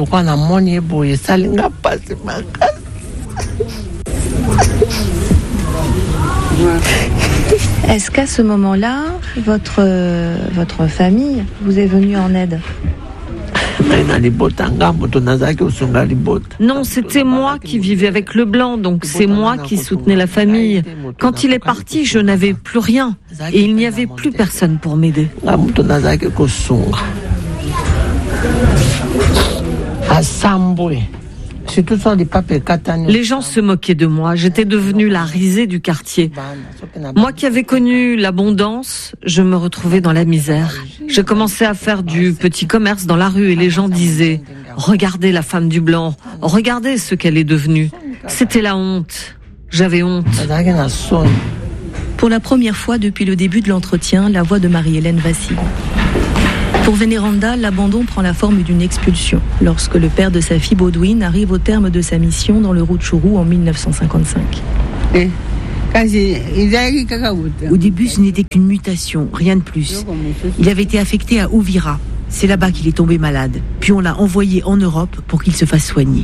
Est-ce qu'à ce moment-là, votre, euh, votre famille vous est venue en aide ? Non, c'était moi qui vivais avec le blanc, donc c'est moi qui soutenais la famille. Quand il est parti, je n'avais plus rien et il n'y avait plus personne pour m'aider. Les gens se moquaient de moi, j'étais devenue la risée du quartier. Moi qui avais connu l'abondance, je me retrouvais dans la misère. J'ai commencé à faire du petit commerce dans la rue et les gens disaient « Regardez la femme du blanc, regardez ce qu'elle est devenue ». C'était la honte, j'avais honte. Pour la première fois depuis le début de l'entretien, la voix de Marie-Hélène vacille. Pour Vénéranda, l'abandon prend la forme d'une expulsion, lorsque le père de sa fille Baudouine arrive au terme de sa mission dans le Rutshuru en mille neuf cent cinquante-cinq. Au début, ce n'était qu'une mutation, rien de plus. Il avait été affecté à Uvira. C'est là-bas qu'il est tombé malade. Puis on l'a envoyé en Europe pour qu'il se fasse soigner.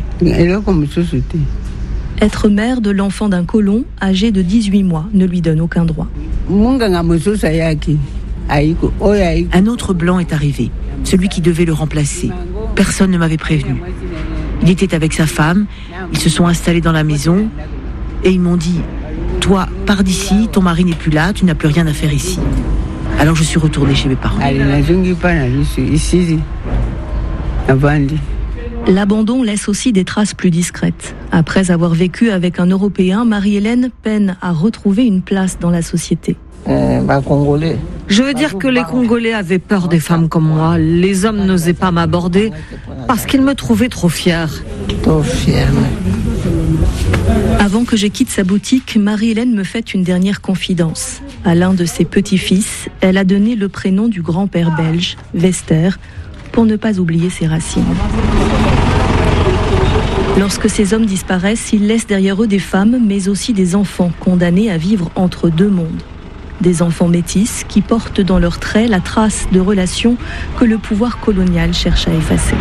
Être mère de l'enfant d'un colon âgé de dix-huit mois ne lui donne aucun droit. Un autre blanc est arrivé, celui qui devait le remplacer. Personne ne m'avait prévenu. Il était avec sa femme, ils se sont installés dans la maison et ils m'ont dit « Toi, pars d'ici, ton mari n'est plus là, tu n'as plus rien à faire ici. » Alors je suis retournée chez mes parents. L'abandon laisse aussi des traces plus discrètes. Après avoir vécu avec un Européen, Marie-Hélène peine à retrouver une place dans la société. Je veux dire que les Congolais avaient peur des femmes comme moi. Les hommes n'osaient pas m'aborder parce qu'ils me trouvaient trop fière. Trop fière. Avant que je quitte sa boutique, Marie-Hélène me fait une dernière confidence. À l'un de ses petits-fils, elle a donné le prénom du grand-père belge, Wester, pour ne pas oublier ses racines. Lorsque ces hommes disparaissent, ils laissent derrière eux des femmes, mais aussi des enfants condamnés à vivre entre deux mondes. Des enfants métis qui portent dans leurs traits la trace de relations que le pouvoir colonial cherche à effacer.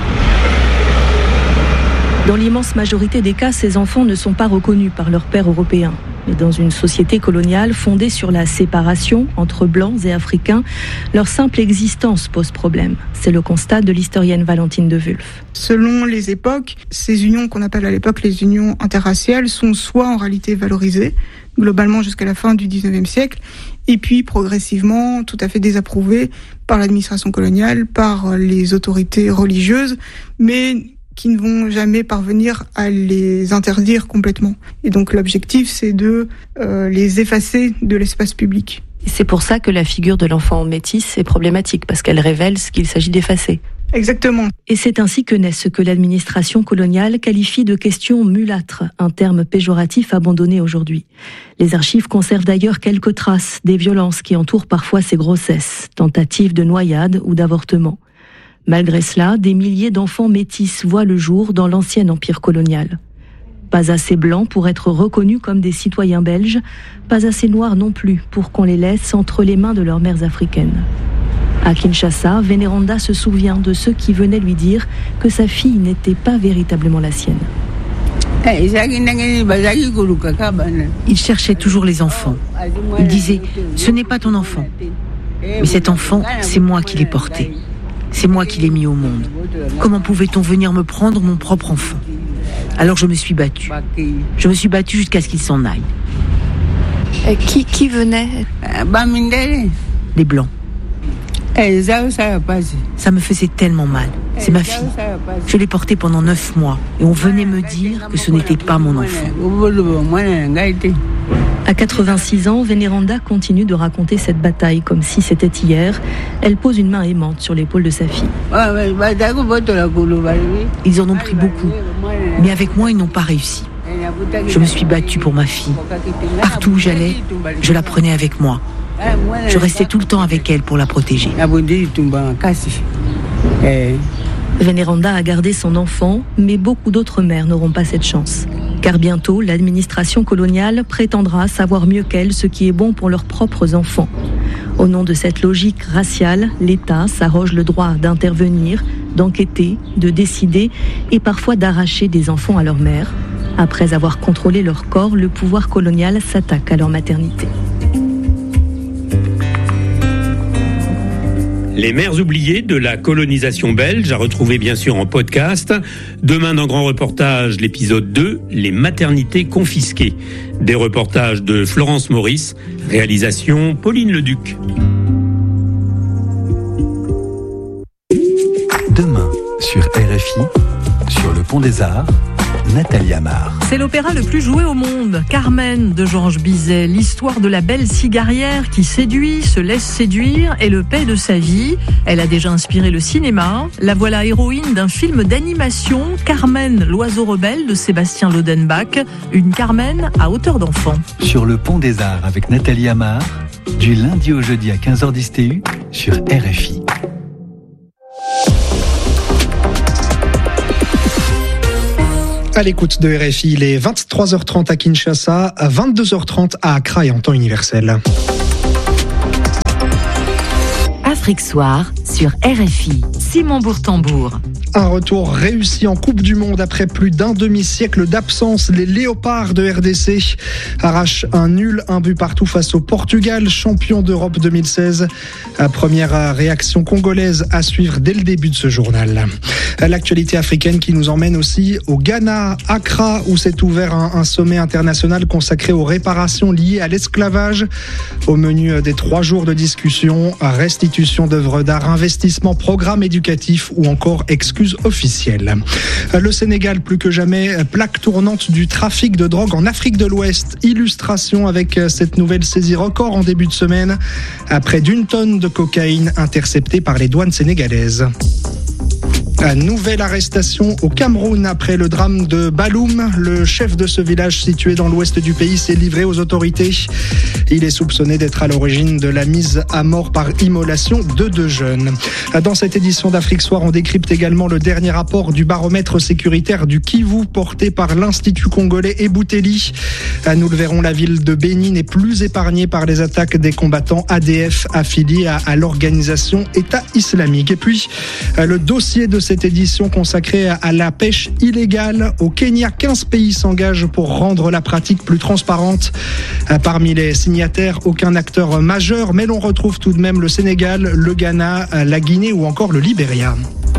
Dans l'immense majorité des cas, ces enfants ne sont pas reconnus par leurs pères européens. Mais dans une société coloniale fondée sur la séparation entre blancs et africains, leur simple existence pose problème. C'est le constat de l'historienne Valentine de Wulf. Selon les époques, ces unions qu'on appelle à l'époque les unions interraciales sont soit en réalité valorisées, globalement jusqu'à la fin du dix-neuvième siècle, et puis progressivement tout à fait désapprouvées par l'administration coloniale, par les autorités religieuses, mais qui ne vont jamais parvenir à les interdire complètement. Et donc l'objectif, c'est de euh, les effacer de l'espace public. Et c'est pour ça que la figure de l'enfant métis est problématique, parce qu'elle révèle ce qu'il s'agit d'effacer. Exactement. Et c'est ainsi que naît ce que l'administration coloniale qualifie de question mulâtre, un terme péjoratif abandonné aujourd'hui. Les archives conservent d'ailleurs quelques traces des violences qui entourent parfois ces grossesses, tentatives de noyade ou d'avortement. Malgré cela, des milliers d'enfants métis voient le jour dans l'ancien empire colonial. Pas assez blancs pour être reconnus comme des citoyens belges, pas assez noirs non plus pour qu'on les laisse entre les mains de leurs mères africaines. À Kinshasa, Vénéranda se souvient de ceux qui venaient lui dire que sa fille n'était pas véritablement la sienne. Il cherchait toujours les enfants. Il disait « Ce n'est pas ton enfant. Mais cet enfant, c'est moi qui l'ai porté. C'est moi qui l'ai mis au monde. Comment pouvait-on venir me prendre mon propre enfant ?» Alors je me suis battue. Je me suis battue jusqu'à ce qu'il s'en aille. Et qui, qui venait ? Les Blancs. Ça me faisait tellement mal. C'est ma fille. Je l'ai portée pendant neuf mois et on venait me dire que ce n'était pas mon enfant. À quatre-vingt-six ans, Vénéranda continue de raconter cette bataille comme si c'était hier. Elle pose une main aimante sur l'épaule de sa fille. Ils en ont pris beaucoup, mais avec moi, ils n'ont pas réussi. Je me suis battue pour ma fille. Partout où j'allais, je la prenais avec moi. Je restais tout le temps avec elle pour la protéger. Vénéranda a gardé son enfant, mais beaucoup d'autres mères n'auront pas cette chance. Car bientôt, l'administration coloniale prétendra savoir mieux qu'elle ce qui est bon pour leurs propres enfants. Au nom de cette logique raciale, l'État s'arroge le droit d'intervenir, d'enquêter, de décider et parfois d'arracher des enfants à leur mère. Après avoir contrôlé leur corps, le pouvoir colonial s'attaque à leur maternité. Les mères oubliées de la colonisation belge, à retrouver bien sûr en podcast. Demain dans Grand Reportage, l'épisode deux, les maternités confisquées. Des reportages de Florence Maurice, réalisation Pauline Leduc. Demain, sur R F I, sur le Pont des Arts, Nathalie Amar. C'est l'opéra le plus joué au monde, Carmen de Georges Bizet, l'histoire de la belle cigarière qui séduit, se laisse séduire et le paie de sa vie. Elle a déjà inspiré le cinéma. La voilà héroïne d'un film d'animation, Carmen, l'oiseau rebelle de Sébastien Lodenbach, une Carmen à hauteur d'enfant. Sur le Pont des Arts avec Nathalie Amar, du lundi au jeudi à quinze heures dix T U sur R F I. À l'écoute de R F I, il est vingt-trois heures trente à Kinshasa, vingt-deux heures trente à Accra et en temps universel. Afrique Soir sur R F I. Simon Bourtambour. Un retour réussi en Coupe du Monde après plus d'un demi-siècle d'absence. Les Léopards de R D C arrachent un nul, un but partout face au Portugal, champion d'Europe deux mille seize. Première réaction congolaise à suivre dès le début de ce journal. L'actualité africaine qui nous emmène aussi au Ghana, Accra, où s'est ouvert un, un sommet international consacré aux réparations liées à l'esclavage. Au menu des trois jours de discussion, restitution d'œuvres d'art, investissement, programme éducatif ou encore excuses officielles. Le Sénégal, plus que jamais, plaque tournante du trafic de drogue en Afrique de l'Ouest. Illustration avec cette nouvelle saisie record en début de semaine, à près d'une tonne de cocaïne interceptée par les douanes sénégalaises. Nouvelle arrestation au Cameroun après le drame de Baloum. Le chef de ce village situé dans l'ouest du pays s'est livré aux autorités. Il est soupçonné d'être à l'origine de la mise à mort par immolation de deux jeunes. Dans cette édition d'Afrique Soir, on décrypte également le dernier rapport du baromètre sécuritaire du Kivu porté par l'Institut congolais Ebouteli. Nous le verrons, la ville de Béni n'est plus épargnée par les attaques des combattants A D F affiliés à, à l'organisation État islamique. Et puis, le dossier de cette édition consacrée à la pêche illégale. Au Kenya, quinze pays s'engagent pour rendre la pratique plus transparente. Parmi les signataires, aucun acteur majeur, mais l'on retrouve tout de même le Sénégal, le Ghana, la Guinée ou encore le Libéria.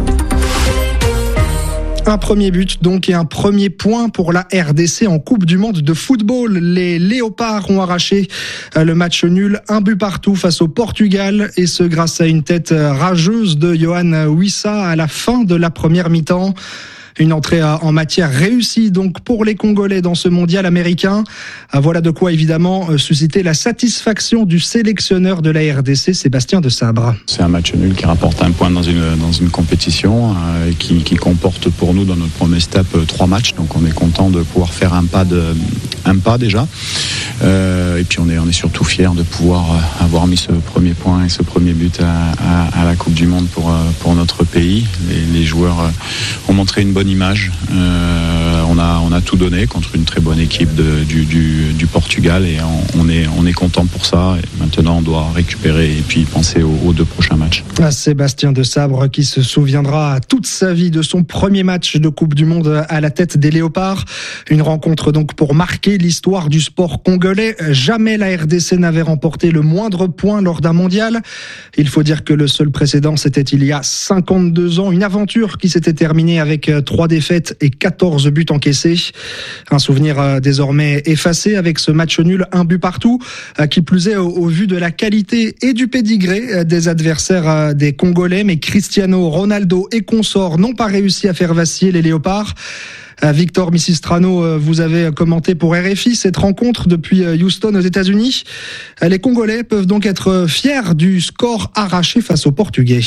Un premier but donc et un premier point pour la R D C en Coupe du Monde de football. Les Léopards ont arraché le match nul, un but partout face au Portugal, et ce grâce à une tête rageuse de Yohan Wissa à la fin de la première mi-temps. Une entrée en matière réussie donc pour les Congolais dans ce mondial américain. Voilà de quoi évidemment susciter la satisfaction du sélectionneur de la R D C, Sébastien Desabre. C'est un match nul qui rapporte un point dans une, dans une compétition euh, qui, qui comporte pour nous dans notre premier step trois matchs. Donc on est content de pouvoir faire un pas, de, un pas déjà. Euh, et puis on est, on est surtout fiers de pouvoir avoir mis ce premier point et ce premier but à, à, à la Coupe du Monde pour, pour notre pays. Les, les joueurs ont montré une bonne image. Euh, on a on a tout donné contre une très bonne équipe de, du, du, du Portugal et on, on est on est content pour ça. Et maintenant on doit récupérer et puis penser aux, aux deux prochains matchs. Sébastien Desabre qui se souviendra toute sa vie de son premier match de Coupe du Monde à la tête des Léopards. Une rencontre donc pour marquer l'histoire du sport congolais. Jamais la R D C n'avait remporté le moindre point lors d'un mondial. Il faut dire que le seul précédent c'était il y a cinquante-deux ans, une aventure qui s'était terminée avec trois défaites et quatorze buts encaissés. Un souvenir désormais effacé avec ce match nul, un but partout, qui plus est au, au vu de la qualité et du pédigré des adversaires des Congolais. Mais Cristiano Ronaldo et consorts n'ont pas réussi à faire vaciller les Léopards. Victor Missistrano, vous avez commenté pour R F I cette rencontre depuis Houston aux États-Unis. Les Congolais peuvent donc être fiers du score arraché face aux Portugais.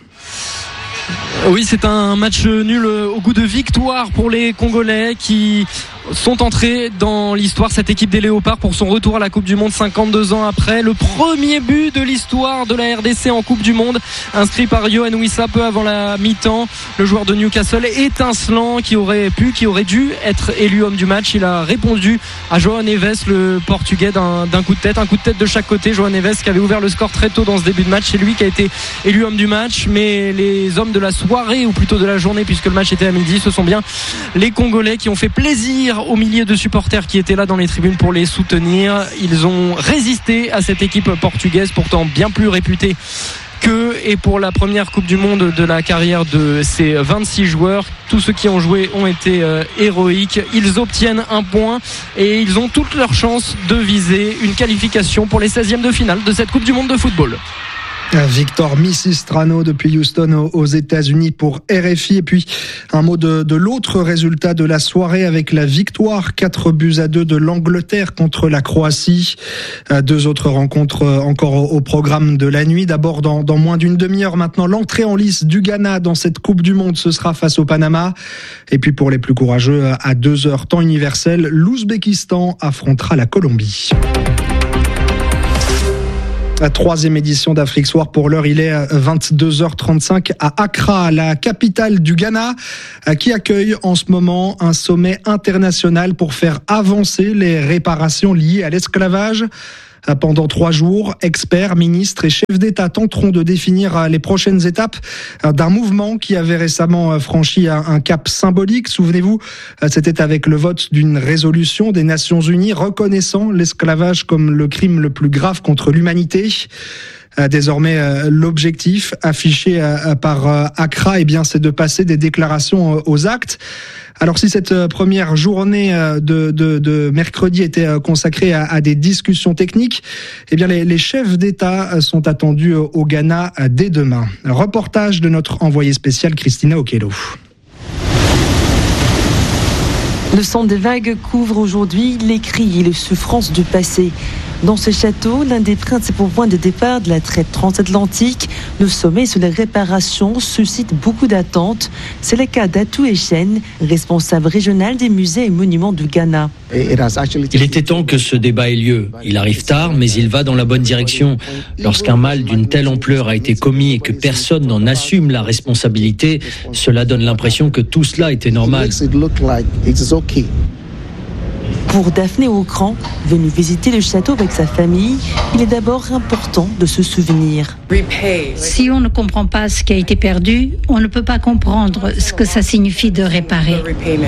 Oui, c'est un match nul au goût de victoire pour les Congolais qui sont entrés dans l'histoire, cette équipe des Léopards, pour son retour à la Coupe du Monde cinquante-deux ans après. Le premier but de l'histoire de la R D C en Coupe du Monde, inscrit par Yohan Wissa peu avant la mi-temps. Le joueur de Newcastle étincelant qui aurait pu, qui aurait dû être élu homme du match. Il a répondu à João Neves, le Portugais, d'un, d'un coup de tête. Un coup de tête de chaque côté. João Neves qui avait ouvert le score très tôt dans ce début de match. C'est lui qui a été élu homme du match. Mais les hommes de la soirée, ou plutôt de la journée, puisque le match était à midi, ce sont bien les Congolais qui ont fait plaisir aux milliers de supporters qui étaient là dans les tribunes pour les soutenir. Ils ont résisté à cette équipe portugaise, pourtant bien plus réputée qu'eux. Et pour la première Coupe du Monde de la carrière de ces vingt-six joueurs, tous ceux qui ont joué ont été euh, héroïques. Ils obtiennent un point et ils ont toutes leurs chances de viser une qualification pour les seizièmes de finale de cette Coupe du Monde de football. Victor Missistrano depuis Houston aux États-Unis pour R F I. Et puis un mot de, de l'autre résultat de la soirée avec la victoire quatre buts à deux de l'Angleterre contre la Croatie. Deux autres rencontres encore au programme de la nuit. D'abord dans, dans moins d'une demi-heure maintenant, l'entrée en lice du Ghana dans cette Coupe du Monde, ce sera face au Panama. Et puis pour les plus courageux, à deux heures temps universel, l'Ouzbékistan affrontera la Colombie. La troisième édition d'Afrique Soir. Pour l'heure, il est vingt-deux heures trente-cinq à Accra, la capitale du Ghana, qui accueille en ce moment un sommet international pour faire avancer les réparations liées à l'esclavage. Pendant trois jours, experts, ministres et chefs d'État tenteront de définir les prochaines étapes d'un mouvement qui avait récemment franchi un cap symbolique. Souvenez-vous, c'était avec le vote d'une résolution des Nations Unies reconnaissant l'esclavage comme le crime le plus grave contre l'humanité. Désormais, l'objectif affiché par Accra, eh bien, c'est de passer des déclarations aux actes. Alors, si cette première journée de, de, de mercredi était consacrée à, à des discussions techniques, eh bien, les, les chefs d'État sont attendus au Ghana dès demain. Reportage de notre envoyée spéciale Christina Okello. Le son des vagues couvre aujourd'hui les cris et les souffrances du passé. Dans ce château, l'un des principaux points de départ de la traite transatlantique, le sommet sur les réparations suscite beaucoup d'attentes. C'est le cas d'Atou Echen, responsable régional des musées et monuments du Ghana. Il était temps que ce débat ait lieu. Il arrive tard, mais il va dans la bonne direction. Lorsqu'un mal d'une telle ampleur a été commis et que personne n'en assume la responsabilité, cela donne l'impression que tout cela était normal. Pour Daphné Ocran, venue visiter le château avec sa famille, il est d'abord important de se souvenir. Si on ne comprend pas ce qui a été perdu, on ne peut pas comprendre ce que ça signifie de réparer.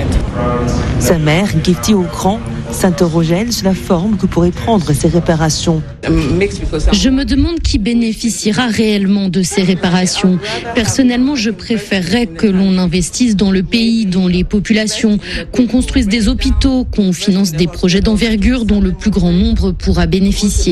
Sa mère, Gifty Ocran, s'interroge sur la forme que pourraient prendre ces réparations. Je me demande qui bénéficiera réellement de ces réparations. Personnellement, je préférerais que l'on investisse dans le pays, dans les populations, qu'on construise des hôpitaux, qu'on finance des projets d'envergure dont le plus grand nombre pourra bénéficier.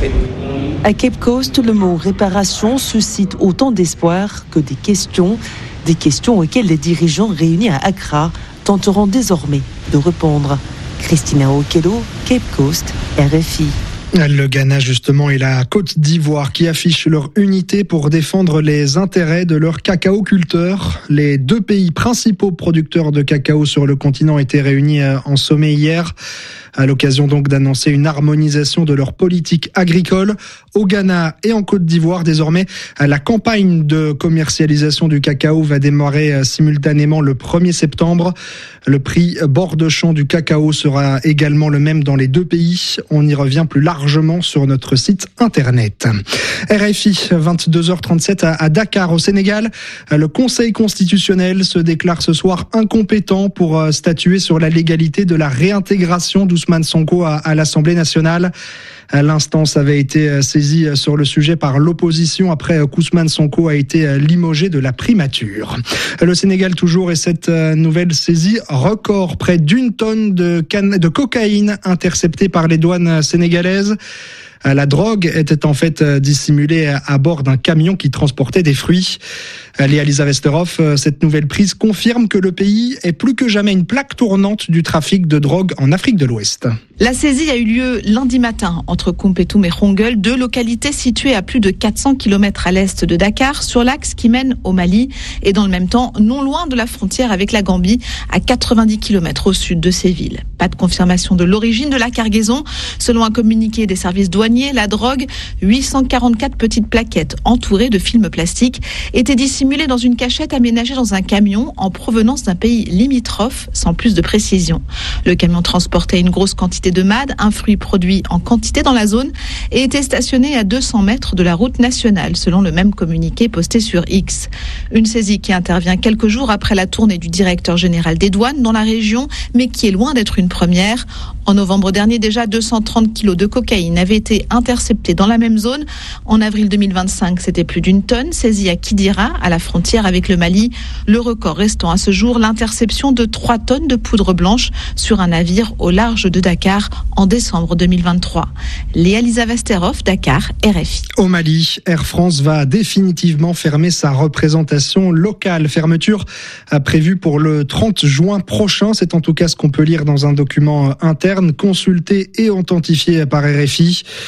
À Cape Coast, le mot réparation suscite autant d'espoir que des questions, des questions auxquelles les dirigeants réunis à Accra tenteront désormais de répondre. Christina Okello, Cape Coast, R F I. Le Ghana, justement, et la Côte d'Ivoire qui affichent leur unité pour défendre les intérêts de leurs cacaoculteurs. Les deux pays principaux producteurs de cacao sur le continent étaient réunis en sommet hier, à l'occasion donc d'annoncer une harmonisation de leur politique agricole. Au Ghana et en Côte d'Ivoire, désormais, la campagne de commercialisation du cacao va démarrer simultanément le premier septembre. Le prix bord de champ du cacao sera également le même dans les deux pays. On y revient plus largement sur notre site internet. R F I, vingt-deux heures trente-sept à Dakar, au Sénégal. Le Conseil constitutionnel se déclare ce soir incompétent pour statuer sur la légalité de la réintégration d'Ousmane Sonko à, à l'Assemblée nationale. L'instance avait été saisie sur le sujet par l'opposition après qu'Ousmane Sonko a été limogé de la primature. Le Sénégal toujours et cette nouvelle saisie record, près d'une tonne de, canne, de cocaïne interceptée par les douanes sénégalaises. La drogue était en fait dissimulée à bord d'un camion qui transportait des fruits. Léa Lisa Westerhoff, cette nouvelle prise confirme que le pays est plus que jamais une plaque tournante du trafic de drogue en Afrique de l'Ouest. La saisie a eu lieu lundi matin entre Koumpentoum et Rongel, deux localités situées à plus de quatre cents kilomètres à l'est de Dakar, sur l'axe qui mène au Mali, et dans le même temps, non loin de la frontière avec la Gambie, à quatre-vingt-dix kilomètres au sud de ces villes. Pas de confirmation de l'origine de la cargaison. Selon un communiqué des services douaniers, la drogue, huit cent quarante-quatre petites plaquettes entourées de films plastiques, était dissimulée dans une cachette aménagée dans un camion en provenance d'un pays limitrophe, sans plus de précision. Le camion transportait une grosse quantité de mad, un fruit produit en quantité dans la zone, et était stationné à deux cents mètres de la route nationale, selon le même communiqué posté sur X. Une saisie qui intervient quelques jours après la tournée du directeur général des douanes dans la région, mais qui est loin d'être une première. En novembre dernier, déjà deux cent trente kilos de cocaïne avaient été interceptés dans la même zone. En avril deux mille vingt-cinq, c'était plus d'une tonne saisie à Kidira, à la frontière avec le Mali. Le record restant à ce jour l'interception de trois tonnes de poudre blanche sur un navire au large de Dakar en décembre deux mille vingt-trois. Léa Lisa Westerhoff, Dakar, R F I. Au Mali, Air France va définitivement fermer sa représentation locale. Fermeture prévue pour le trente juin prochain. C'est en tout cas ce qu'on peut lire dans un document interne consulté et authentifié par R F I.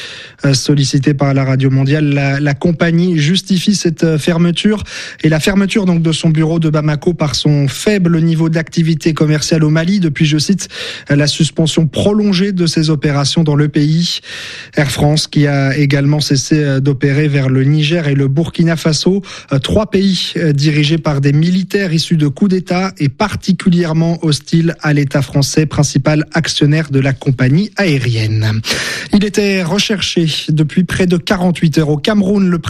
Sollicitée par la radio mondiale, la, la compagnie justifie cette fermeture et la fermeture donc de son bureau de Bamako par son faible niveau d'activité commerciale au Mali depuis, je cite, la suspension prolongée de ses opérations dans le pays. Air France qui a également cessé d'opérer vers le Niger et le Burkina Faso, trois pays dirigés par des militaires issus de coups d'État et particulièrement hostiles à l'État français, principal actionnaire de la compagnie aérienne. Il était recherché depuis près de quarante-huit heures au Cameroun. Le